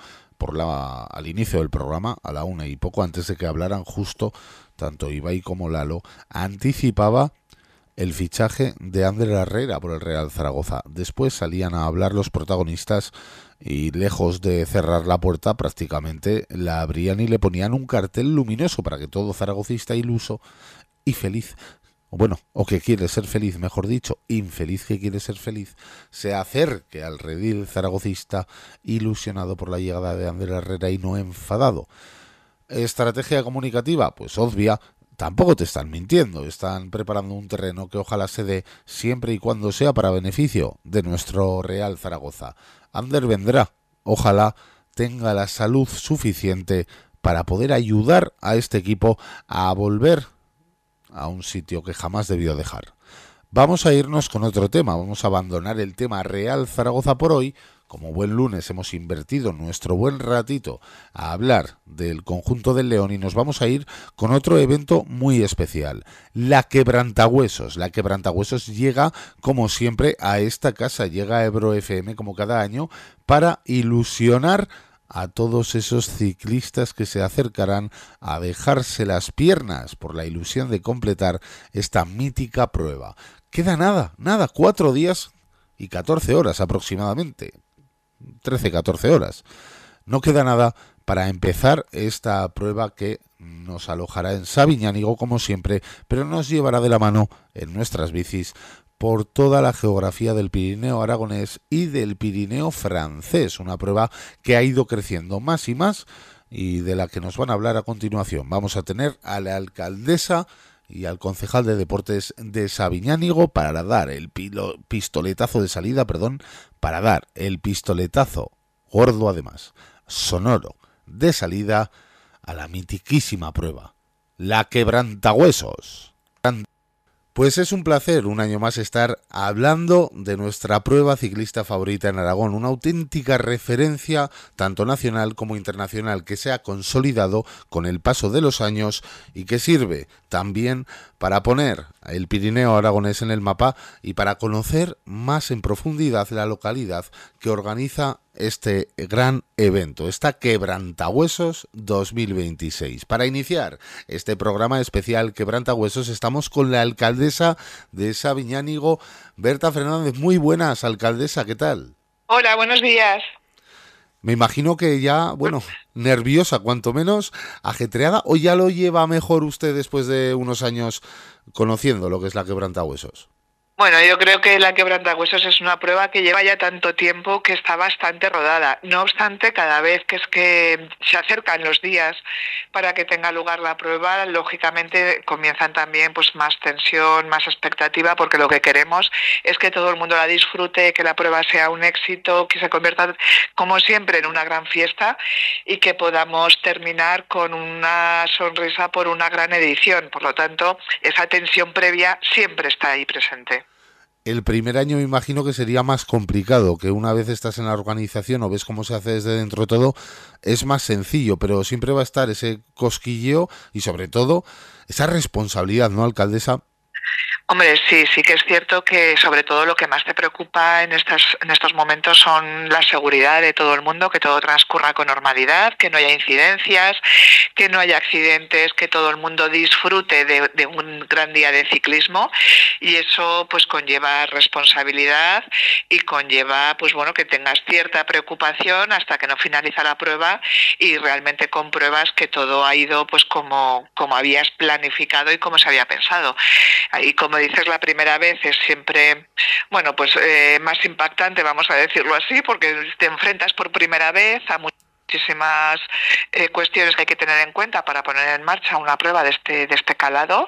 [SPEAKER 3] al inicio del programa, a la 1 y poco antes de que hablaran justo tanto Ibai como Lalo, anticipaba el fichaje de Ander Herrera por el Real Zaragoza. Después salían a hablar los protagonistas y, lejos de cerrar la puerta, prácticamente la abrían y le ponían un cartel luminoso para que todo zaragocista iluso y feliz, o que quiere ser feliz, mejor dicho, infeliz que quiere ser feliz, se acerque al redil zaragocista ilusionado por la llegada de Ander Herrera y no enfadado. Estrategia comunicativa, pues obvia. Tampoco te están mintiendo, están preparando un terreno que ojalá se dé siempre y cuando sea para beneficio de nuestro Real Zaragoza. Ander vendrá, ojalá tenga la salud suficiente para poder ayudar a este equipo a volver a un sitio que jamás debió dejar. Vamos a irnos con otro tema, vamos a abandonar el tema Real Zaragoza por hoy. Como buen lunes hemos invertido nuestro buen ratito a hablar del conjunto del León y nos vamos a ir con otro evento muy especial, la Quebrantahuesos. La Quebrantahuesos llega, como siempre, a esta casa, llega a Ebro FM como cada año para ilusionar a todos esos ciclistas que se acercarán a dejarse las piernas por la ilusión de completar esta mítica prueba. Queda nada, 4 días y 14 horas aproximadamente. 13-14 horas. No queda nada para empezar esta prueba que nos alojará en Sabiñánigo como siempre, pero nos llevará de la mano en nuestras bicis por toda la geografía del Pirineo aragonés y del Pirineo francés, una prueba que ha ido creciendo más y más y de la que nos van a hablar a continuación. Vamos a tener a la alcaldesa y al concejal de deportes de Sabiñánigo para dar el pistoletazo de salida, para dar el pistoletazo gordo, además, sonoro, de salida a la mitiquísima prueba, la Quebrantahuesos. Pues es un placer un año más estar hablando de nuestra prueba ciclista favorita en Aragón, una auténtica referencia tanto nacional como internacional que se ha consolidado con el paso de los años y que sirve también para poner el Pirineo aragonés en el mapa y para conocer más en profundidad la localidad que organiza este gran evento, esta Quebrantahuesos 2026. Para iniciar este programa especial Quebrantahuesos estamos con la alcaldesa de Sabiñánigo, Berta Fernández. Muy buenas, alcaldesa, ¿qué tal?
[SPEAKER 8] Hola, buenos días.
[SPEAKER 3] Me imagino que ya, nerviosa, cuanto menos, ajetreada, ¿o ya lo lleva mejor usted después de unos años conociendo lo que es la Quebrantahuesos?
[SPEAKER 8] Bueno, yo creo que la Quebrantahuesos es una prueba que lleva ya tanto tiempo que está bastante rodada. No obstante, cada vez que se acercan los días para que tenga lugar la prueba, lógicamente comienzan también pues más tensión, más expectativa, porque lo que queremos es que todo el mundo la disfrute, que la prueba sea un éxito, que se convierta, como siempre, en una gran fiesta y que podamos terminar con una sonrisa por una gran edición. Por lo tanto, esa tensión previa siempre está ahí presente.
[SPEAKER 3] El primer año me imagino que sería más complicado, que una vez estás en la organización o ves cómo se hace desde dentro todo, es más sencillo, pero siempre va a estar ese cosquilleo y sobre todo esa responsabilidad, ¿no, alcaldesa?
[SPEAKER 8] Hombre, sí que es cierto que sobre todo lo que más te preocupa en estos momentos son la seguridad de todo el mundo, que todo transcurra con normalidad, que no haya incidencias, que no haya accidentes, que todo el mundo disfrute de un gran día de ciclismo, y eso pues conlleva responsabilidad y conlleva que tengas cierta preocupación hasta que no finaliza la prueba y realmente compruebas que todo ha ido pues como habías planificado y como se había pensado. Ahí, como dices, la primera vez es siempre, más impactante, vamos a decirlo así, porque te enfrentas por primera vez a mucha muchísimas cuestiones que hay que tener en cuenta para poner en marcha una prueba de este calado,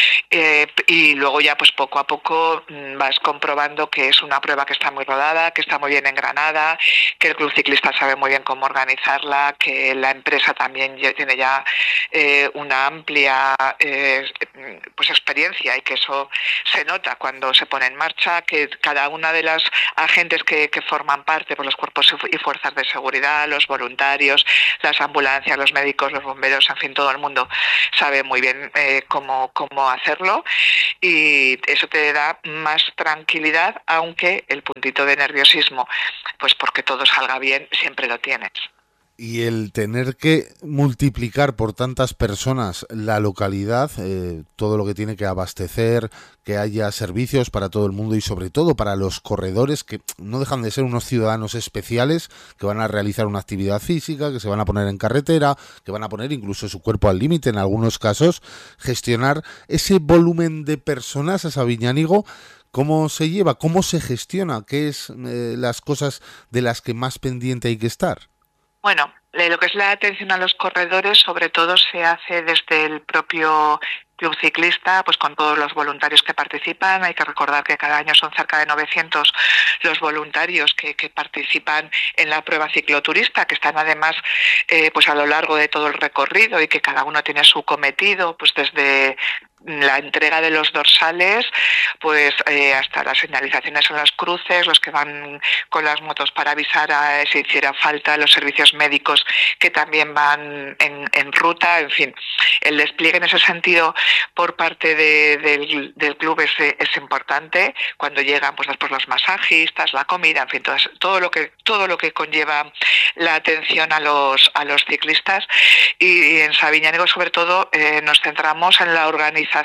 [SPEAKER 8] y luego ya pues poco a poco vas comprobando que es una prueba que está muy rodada, que está muy bien engranada, que el club ciclista sabe muy bien cómo organizarla, que la empresa también tiene ya una amplia pues experiencia, y que eso se nota cuando se pone en marcha, que cada una de las agentes que forman parte, por los cuerpos y fuerzas de seguridad, los voluntarios, las ambulancias, los médicos, los bomberos, en fin, todo el mundo sabe muy bien cómo hacerlo, y eso te da más tranquilidad, aunque el puntito de nerviosismo, pues porque todo salga bien, siempre lo tienes.
[SPEAKER 3] Y el tener que multiplicar por tantas personas la localidad, todo lo que tiene que abastecer, que haya servicios para todo el mundo y sobre todo para los corredores, que no dejan de ser unos ciudadanos especiales que van a realizar una actividad física, que se van a poner en carretera, que van a poner incluso su cuerpo al límite en algunos casos, gestionar ese volumen de personas a Sabiñánigo. ¿Cómo se lleva? ¿Cómo se gestiona? ¿Qué es las cosas de las que más pendiente hay que estar?
[SPEAKER 8] Bueno, lo que es la atención a los corredores, sobre todo se hace desde el propio club ciclista, pues con todos los voluntarios que participan. Hay que recordar que cada año son cerca de 900 los voluntarios que participan en la prueba cicloturista, que están además pues a lo largo de todo el recorrido, y que cada uno tiene su cometido, pues desde la entrega de los dorsales, pues hasta las señalizaciones en los cruces, los que van con las motos para avisar si hiciera falta, los servicios médicos que también van en ruta, en fin, el despliegue en ese sentido por parte del club es importante. Cuando llegan, pues después los masajistas, la comida, en fin, todo lo que conlleva la atención a los ciclistas. Y en Sabiñánigo, sobre todo, nos centramos en la organización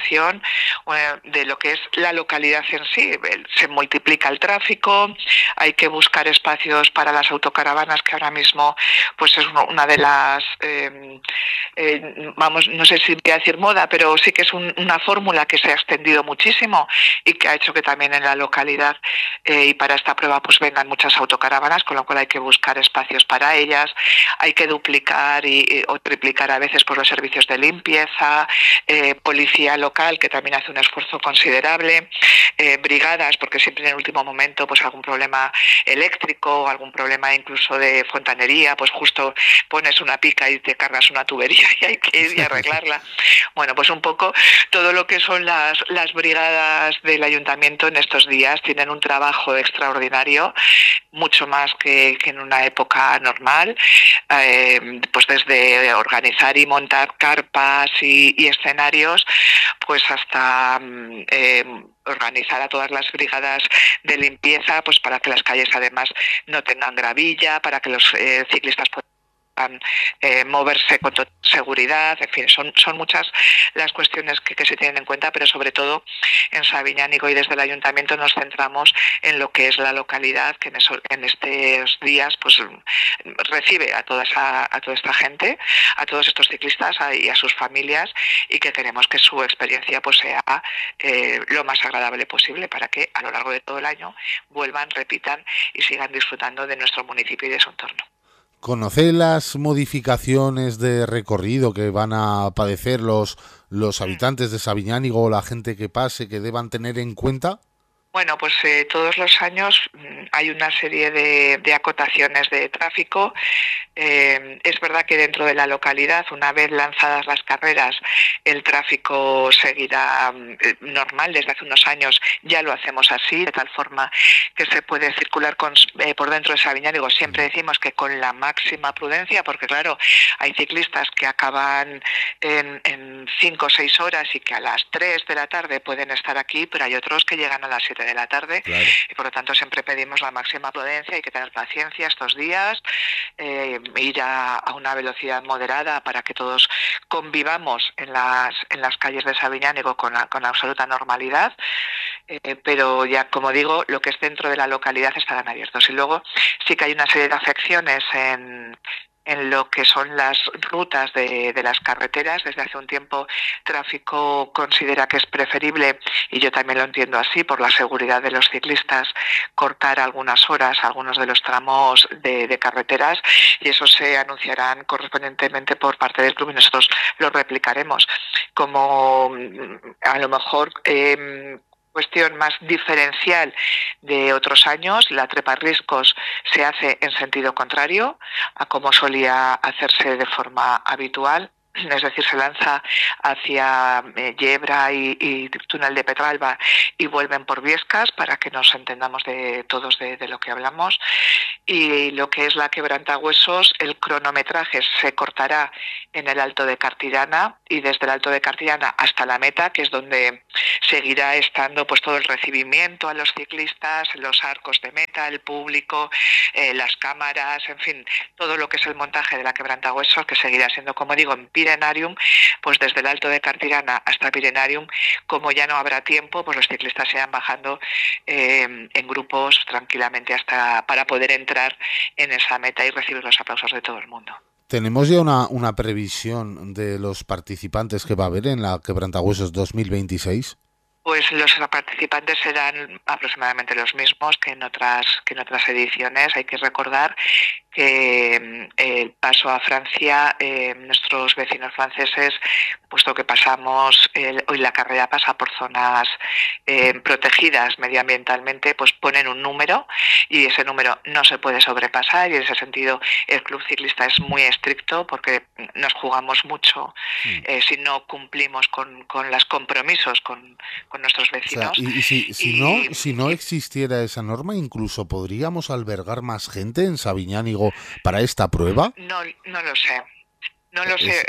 [SPEAKER 8] de lo que es la localidad en sí. Se multiplica el tráfico, hay que buscar espacios para las autocaravanas, que ahora mismo pues es una de las no sé si voy a decir moda, pero sí que es una fórmula que se ha extendido muchísimo y que ha hecho que también en la localidad y para esta prueba pues vengan muchas autocaravanas, con lo cual hay que buscar espacios para ellas, hay que duplicar o triplicar a veces pues los servicios de limpieza, policía local, que también hace un esfuerzo considerable, brigadas, porque siempre en el último momento pues algún problema eléctrico, algún problema incluso de fontanería, pues justo pones una pica y te cargas una tubería y hay que ir y arreglarla. Bueno, pues un poco todo lo que son las brigadas del ayuntamiento en estos días tienen un trabajo extraordinario, mucho más que en una época normal, pues desde organizar y montar carpas y escenarios, pues hasta organizar a todas las brigadas de limpieza, pues para que las calles además no tengan gravilla, para que los ciclistas puedan moverse con toda seguridad. En fin, son muchas las cuestiones que se tienen en cuenta, pero sobre todo en Sabiñánigo y desde el ayuntamiento nos centramos en lo que es la localidad, que en estos días pues recibe a toda esta gente, a todos estos ciclistas y a sus familias, y que queremos que su experiencia pues sea lo más agradable posible, para que a lo largo de todo el año vuelvan, repitan y sigan disfrutando de nuestro municipio y de su entorno.
[SPEAKER 3] ¿Conoce las modificaciones de recorrido que van a padecer los habitantes de Sabiñánigo o la gente que pase, que deban tener en cuenta?
[SPEAKER 8] Bueno, pues todos los años hay una serie de acotaciones de tráfico. Es verdad que dentro de la localidad, una vez lanzadas las carreras, el tráfico seguirá normal. Desde hace unos años ya lo hacemos así, de tal forma que se puede circular por dentro de Sabiñánigo. Siempre decimos que con la máxima prudencia, porque claro, hay ciclistas que acaban en 5 o 6 horas y que a las 3 de la tarde pueden estar aquí, pero hay otros que llegan a las 7 de la tarde, claro. Y por lo tanto siempre pedimos la máxima prudencia. Hay que tener paciencia estos días, ir a una velocidad moderada para que todos convivamos en las calles de Sabiñánigo con absoluta normalidad, pero ya, como digo, lo que es dentro de la localidad estarán abiertos. Y luego sí que hay una serie de afecciones en en lo que son las rutas de las carreteras. Desde hace un tiempo Tráfico considera que es preferible, y yo también lo entiendo así, por la seguridad de los ciclistas, cortar algunas horas algunos de los tramos de carreteras, y eso se anunciarán correspondientemente por parte del club y nosotros lo replicaremos. Como a lo mejor cuestión más diferencial de otros años, la treparriscos se hace en sentido contrario a como solía hacerse de forma habitual. Es decir, se lanza hacia Yebra y túnel de Pedralba y vuelven por Viescas, para que nos entendamos todos de lo que hablamos. Y lo que es la Quebrantahuesos, el cronometraje se cortará en el Alto de Cartillana, y desde el Alto de Cartillana hasta la meta, que es donde seguirá estando pues todo el recibimiento a los ciclistas, los arcos de meta, el público, las cámaras, en fin, todo lo que es el montaje de la Quebrantahuesos, que seguirá siendo, como digo, en Pirenarium, pues desde el Alto de Cartillana hasta Pirenarium. Como ya no habrá tiempo, pues los ciclistas se irán bajando en grupos tranquilamente hasta para poder entrar en esa meta y recibir los aplausos de todo el mundo.
[SPEAKER 3] ¿Tenemos ya una previsión de los participantes que va a haber en la Quebrantahuesos 2026?
[SPEAKER 8] Pues los participantes serán aproximadamente los mismos que en otras ediciones. Hay que recordar que el paso a Francia, nuestros vecinos franceses, puesto que hoy la carrera pasa por zonas protegidas medioambientalmente, pues ponen un número, y ese número no se puede sobrepasar, y en ese sentido el club ciclista es muy estricto, porque nos jugamos mucho si no cumplimos con los compromisos con nuestros vecinos.
[SPEAKER 3] O sea, si no existiera esa norma, incluso podríamos albergar más gente en Sabiñánigo para esta prueba.
[SPEAKER 8] No lo sé. No lo sé.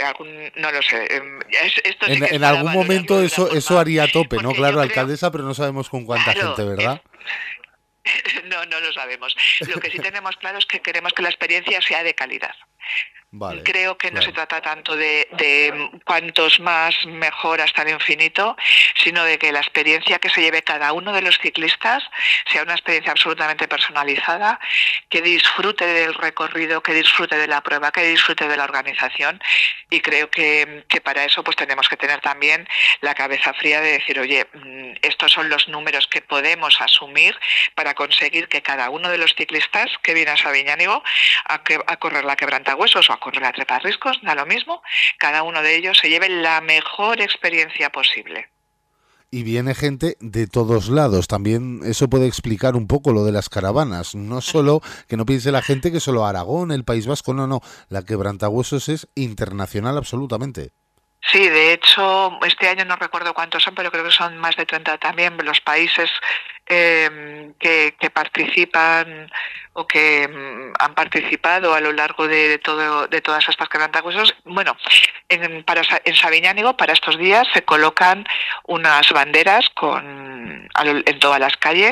[SPEAKER 8] Esto sí
[SPEAKER 3] en algún momento eso haría tope, ¿no? Claro, alcaldesa, pero no sabemos con cuánta gente, ¿verdad?
[SPEAKER 8] No lo sabemos. Lo que sí tenemos claro es que queremos que la experiencia sea de calidad.
[SPEAKER 3] Vale,
[SPEAKER 8] creo que no se trata tanto de cuantos más mejor hasta el infinito, sino de que la experiencia que se lleve cada uno de los ciclistas sea una experiencia absolutamente personalizada, que disfrute del recorrido, que disfrute de la prueba, que disfrute de la organización. Y creo que para eso pues tenemos que tener también la cabeza fría de decir, oye, estos son los números que podemos asumir para conseguir que cada uno de los ciclistas que viene a Sabiñánigo a correr la Quebrantahuesos o a correr la Treparriscos, da lo mismo, cada uno de ellos se lleve la mejor experiencia posible.
[SPEAKER 3] Y viene gente de todos lados. También eso puede explicar un poco lo de las caravanas. No solo, que no piense la gente que solo Aragón, el País Vasco, no. La Quebrantahuesos es internacional absolutamente.
[SPEAKER 8] Sí, de hecho, este año no recuerdo cuántos son, pero creo que son más de 30 también los países que participan o que han participado a lo largo de todas estas Quebrantahuesos. Bueno, en Sabiñánigo para estos días se colocan unas banderas en todas las calles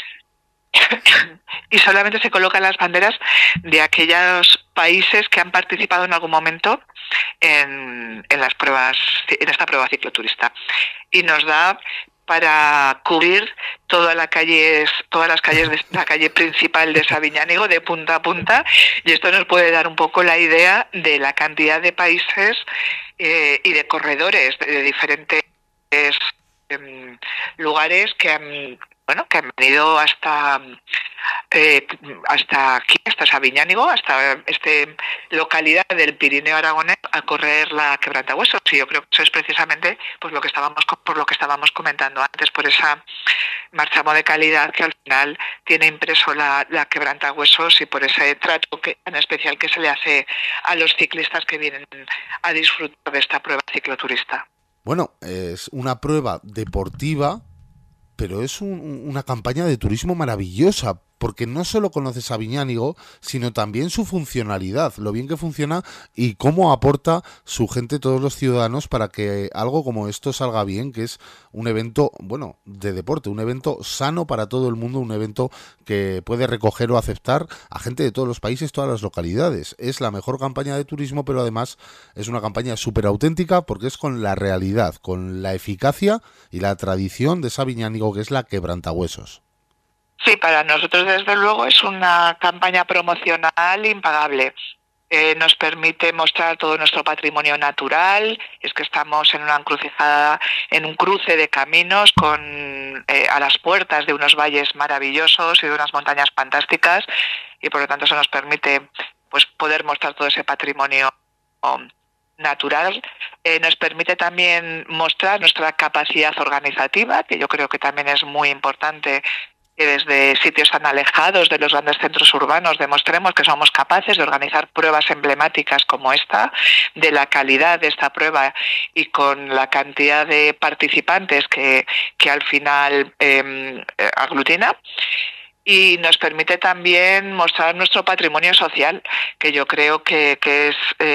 [SPEAKER 8] y solamente se colocan las banderas de aquellos países que han participado en algún momento en las pruebas, en esta prueba cicloturista, y nos da para cubrir todas las calles de la calle principal de Sabiñánigo de punta a punta, y esto nos puede dar un poco la idea de la cantidad de países y de corredores de diferentes lugares que han venido hasta aquí, hasta Sabiñánigo, hasta esta localidad del Pirineo aragonés, a correr la Quebrantahuesos. Y yo creo que eso es precisamente pues lo que estábamos comentando antes, por esa marchamo de calidad que al final tiene impreso la Quebrantahuesos, y por ese trato tan especial que se le hace a los ciclistas que vienen a disfrutar de esta prueba cicloturista.
[SPEAKER 3] Bueno, es una prueba deportiva, pero es una campaña de turismo maravillosa, porque no solo conoce Sabiñánigo, sino también su funcionalidad, lo bien que funciona y cómo aporta su gente, todos los ciudadanos, para que algo como esto salga bien, que es un evento, de deporte, un evento sano para todo el mundo, un evento que puede recoger o aceptar a gente de todos los países, todas las localidades. Es la mejor campaña de turismo, pero además es una campaña súper auténtica, porque es con la realidad, con la eficacia y la tradición de Sabiñánigo, que es la Quebrantahuesos.
[SPEAKER 8] Sí, para nosotros desde luego es una campaña promocional impagable. nos permite mostrar todo nuestro patrimonio natural. Es que estamos en una encrucijada, en un cruce de caminos a las puertas de unos valles maravillosos y de unas montañas fantásticas, y por lo tanto eso nos permite pues poder mostrar todo ese patrimonio natural. Nos permite también mostrar nuestra capacidad organizativa, que yo creo que también es muy importante, que desde sitios tan alejados de los grandes centros urbanos demostremos que somos capaces de organizar pruebas emblemáticas como esta, de la calidad de esta prueba y con la cantidad de participantes que al final aglutina. Y nos permite también mostrar nuestro patrimonio social, que yo creo que es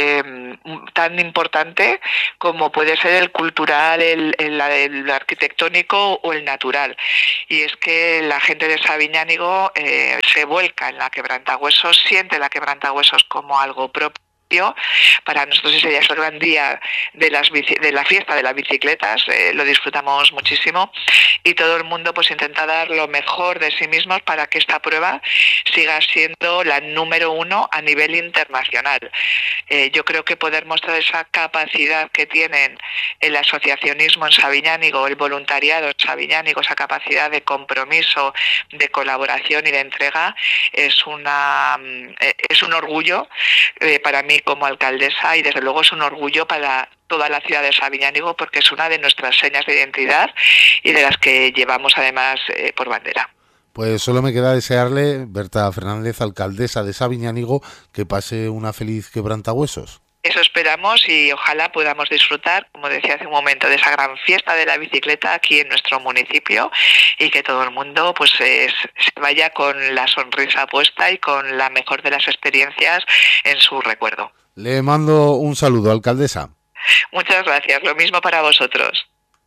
[SPEAKER 8] tan importante como puede ser el cultural, el arquitectónico o el natural. Y es que la gente de Sabiñánigo se vuelca en la Quebrantahuesos, siente la Quebrantahuesos como algo propio. Para nosotros ese día es el gran día de la fiesta de las bicicletas, lo disfrutamos muchísimo, y todo el mundo pues intenta dar lo mejor de sí mismos para que esta prueba siga siendo la número 1 a nivel internacional. Yo creo que poder mostrar esa capacidad que tienen el asociacionismo en Sabiñánigo, el voluntariado en Sabiñánigo, esa capacidad de compromiso, de colaboración y de entrega, es un orgullo para mí como alcaldesa, y desde luego es un orgullo para toda la ciudad de Sabiñánigo, porque es una de nuestras señas de identidad y de las que llevamos además por bandera.
[SPEAKER 3] Pues solo me queda desearle, Berta Fernández, alcaldesa de Sabiñánigo, que pase una feliz Quebrantahuesos.
[SPEAKER 8] Eso esperamos, y ojalá podamos disfrutar, como decía hace un momento, de esa gran fiesta de la bicicleta aquí en nuestro municipio, y que todo el mundo pues se vaya con la sonrisa puesta y con la mejor de las experiencias en su recuerdo.
[SPEAKER 3] Le mando un saludo, alcaldesa.
[SPEAKER 8] Muchas gracias, lo mismo para vosotros.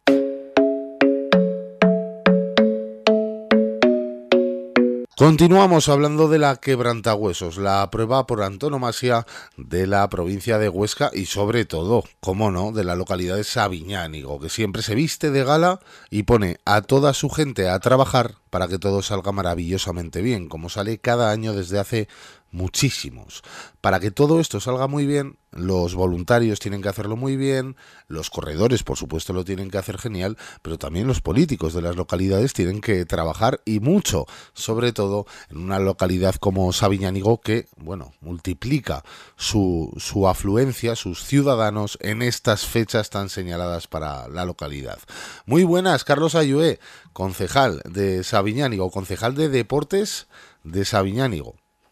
[SPEAKER 3] Continuamos hablando de la Quebrantahuesos, la prueba por antonomasia de la provincia de Huesca y sobre todo, cómo no, de la localidad de Sabiñánigo, que siempre se viste de gala y pone a toda su gente a trabajar para que todo salga maravillosamente bien, como sale cada año desde hace muchísimos. Para que todo esto salga muy bien, los voluntarios tienen que hacerlo muy bien, los corredores por supuesto lo tienen que hacer genial, pero también los políticos de las localidades tienen que trabajar, y mucho, sobre todo en una localidad como Sabiñánigo, que, bueno, multiplica su afluencia, sus ciudadanos en estas fechas tan señaladas para la localidad. Muy buenas, Carlos Ayué, concejal de Sabiñánigo, concejal de Deportes de Sabiñánigo.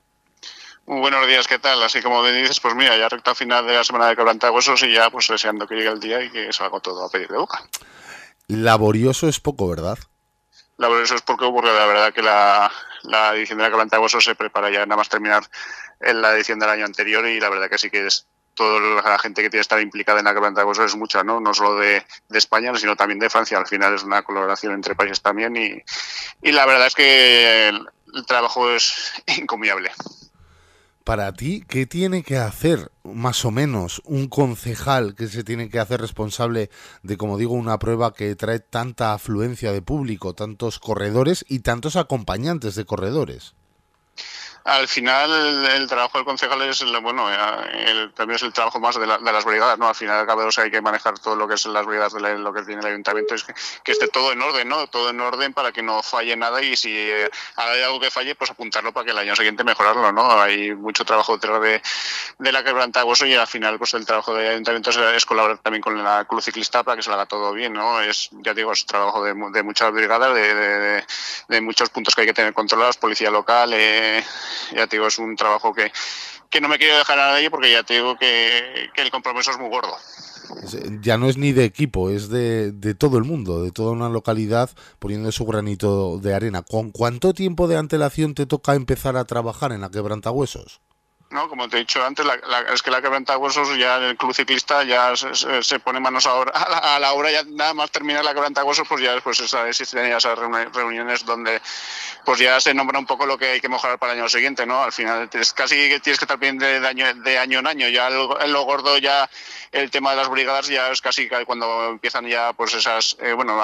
[SPEAKER 9] Muy buenos días, ¿qué tal? Así como me dices, pues mira, ya recta final de la semana de Quebrantahuesos y ya pues deseando que llegue el día y que salga todo a pedir de boca.
[SPEAKER 3] Laborioso es poco, ¿verdad?
[SPEAKER 9] Laborioso es poco, porque la verdad que la edición de la Quebrantahuesos se prepara ya nada más terminar en la edición del año anterior, y la verdad que sí que es toda la gente que tiene que estar implicada en la Quebrantahuesos es mucha, ¿no? No solo de España, sino también de Francia. Al final es una colaboración entre países también, y la verdad es que el trabajo es encomiable.
[SPEAKER 3] Para ti, ¿qué tiene que hacer más o menos un concejal que se tiene que hacer responsable de, como digo, una prueba que trae tanta afluencia de público, tantos corredores y tantos acompañantes de corredores?
[SPEAKER 9] Al final el trabajo del concejal es también es el trabajo más de las brigadas, ¿no? Al final hay que manejar todo lo que es las brigadas de lo que tiene el ayuntamiento, es que esté todo en orden, ¿no? Todo en orden para que no falle nada, y si hay algo que falle, pues apuntarlo para que el año siguiente mejorarlo, ¿no? Hay mucho trabajo detrás de la Quebrantahuesos, y al final pues el trabajo del ayuntamiento es colaborar también con la Club Ciclista para que se lo haga todo bien, ¿no? Es trabajo de muchas brigadas, de muchos puntos que hay que tener controlados, policía local, ya te digo, es un trabajo que no me quiero dejar a nadie, porque ya te digo que el compromiso es muy gordo.
[SPEAKER 3] Ya no es ni de equipo, es de todo el mundo, de toda una localidad poniendo su granito de arena. ¿Con cuánto tiempo de antelación te toca empezar a trabajar en la Quebrantahuesos?
[SPEAKER 9] No, como te he dicho antes, es que la Quebrantahuesos, ya el Club Ciclista ya se pone manos a la obra, ya nada más terminar la Quebrantahuesos, pues ya después existen esas reuniones donde pues ya se nombra un poco lo que hay que mejorar para el año siguiente, ¿no? Al final casi tienes que estar bien de año en año. Ya lo gordo, ya el tema de las brigadas, ya es casi cuando empiezan ya pues esas,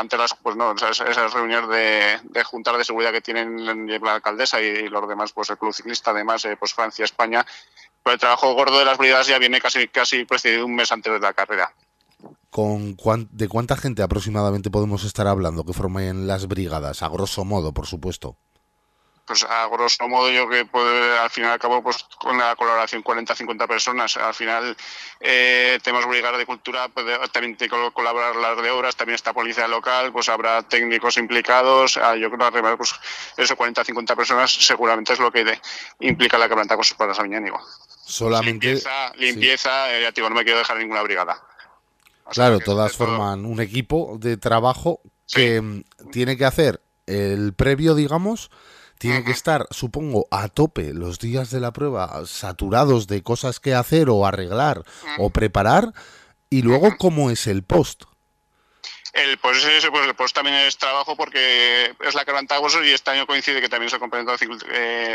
[SPEAKER 9] esas reuniones de juntas de seguridad que tienen la alcaldesa y los demás, pues el Club Ciclista, además, pues Francia, España, Pero el trabajo gordo de las brigadas ya viene casi precedido un mes antes de la carrera.
[SPEAKER 3] ¿De cuánta gente aproximadamente podemos estar hablando que formen las brigadas? A grosso modo, por supuesto.
[SPEAKER 9] Pues a grosso modo yo que al final y al cabo pues con la colaboración 40-50 personas. Al final tenemos brigadas de cultura, pues, también te colaborar las de obras, también está policía local, pues habrá técnicos implicados. Yo creo que pues eso 40-50 personas seguramente es lo que implica la quebranta con sus patas a Miñánigo.
[SPEAKER 3] Solamente
[SPEAKER 9] limpieza, sí. Ya te digo, no me quiero dejar ninguna brigada.
[SPEAKER 3] Claro, todas forman un equipo de trabajo que tiene que hacer el previo, digamos. Tiene que estar, supongo, a tope los días de la prueba, saturados de cosas que hacer o arreglar o preparar. Y luego, ¿cómo es el post?
[SPEAKER 9] El post también es trabajo porque es la quebranta y este año coincide que también se complementa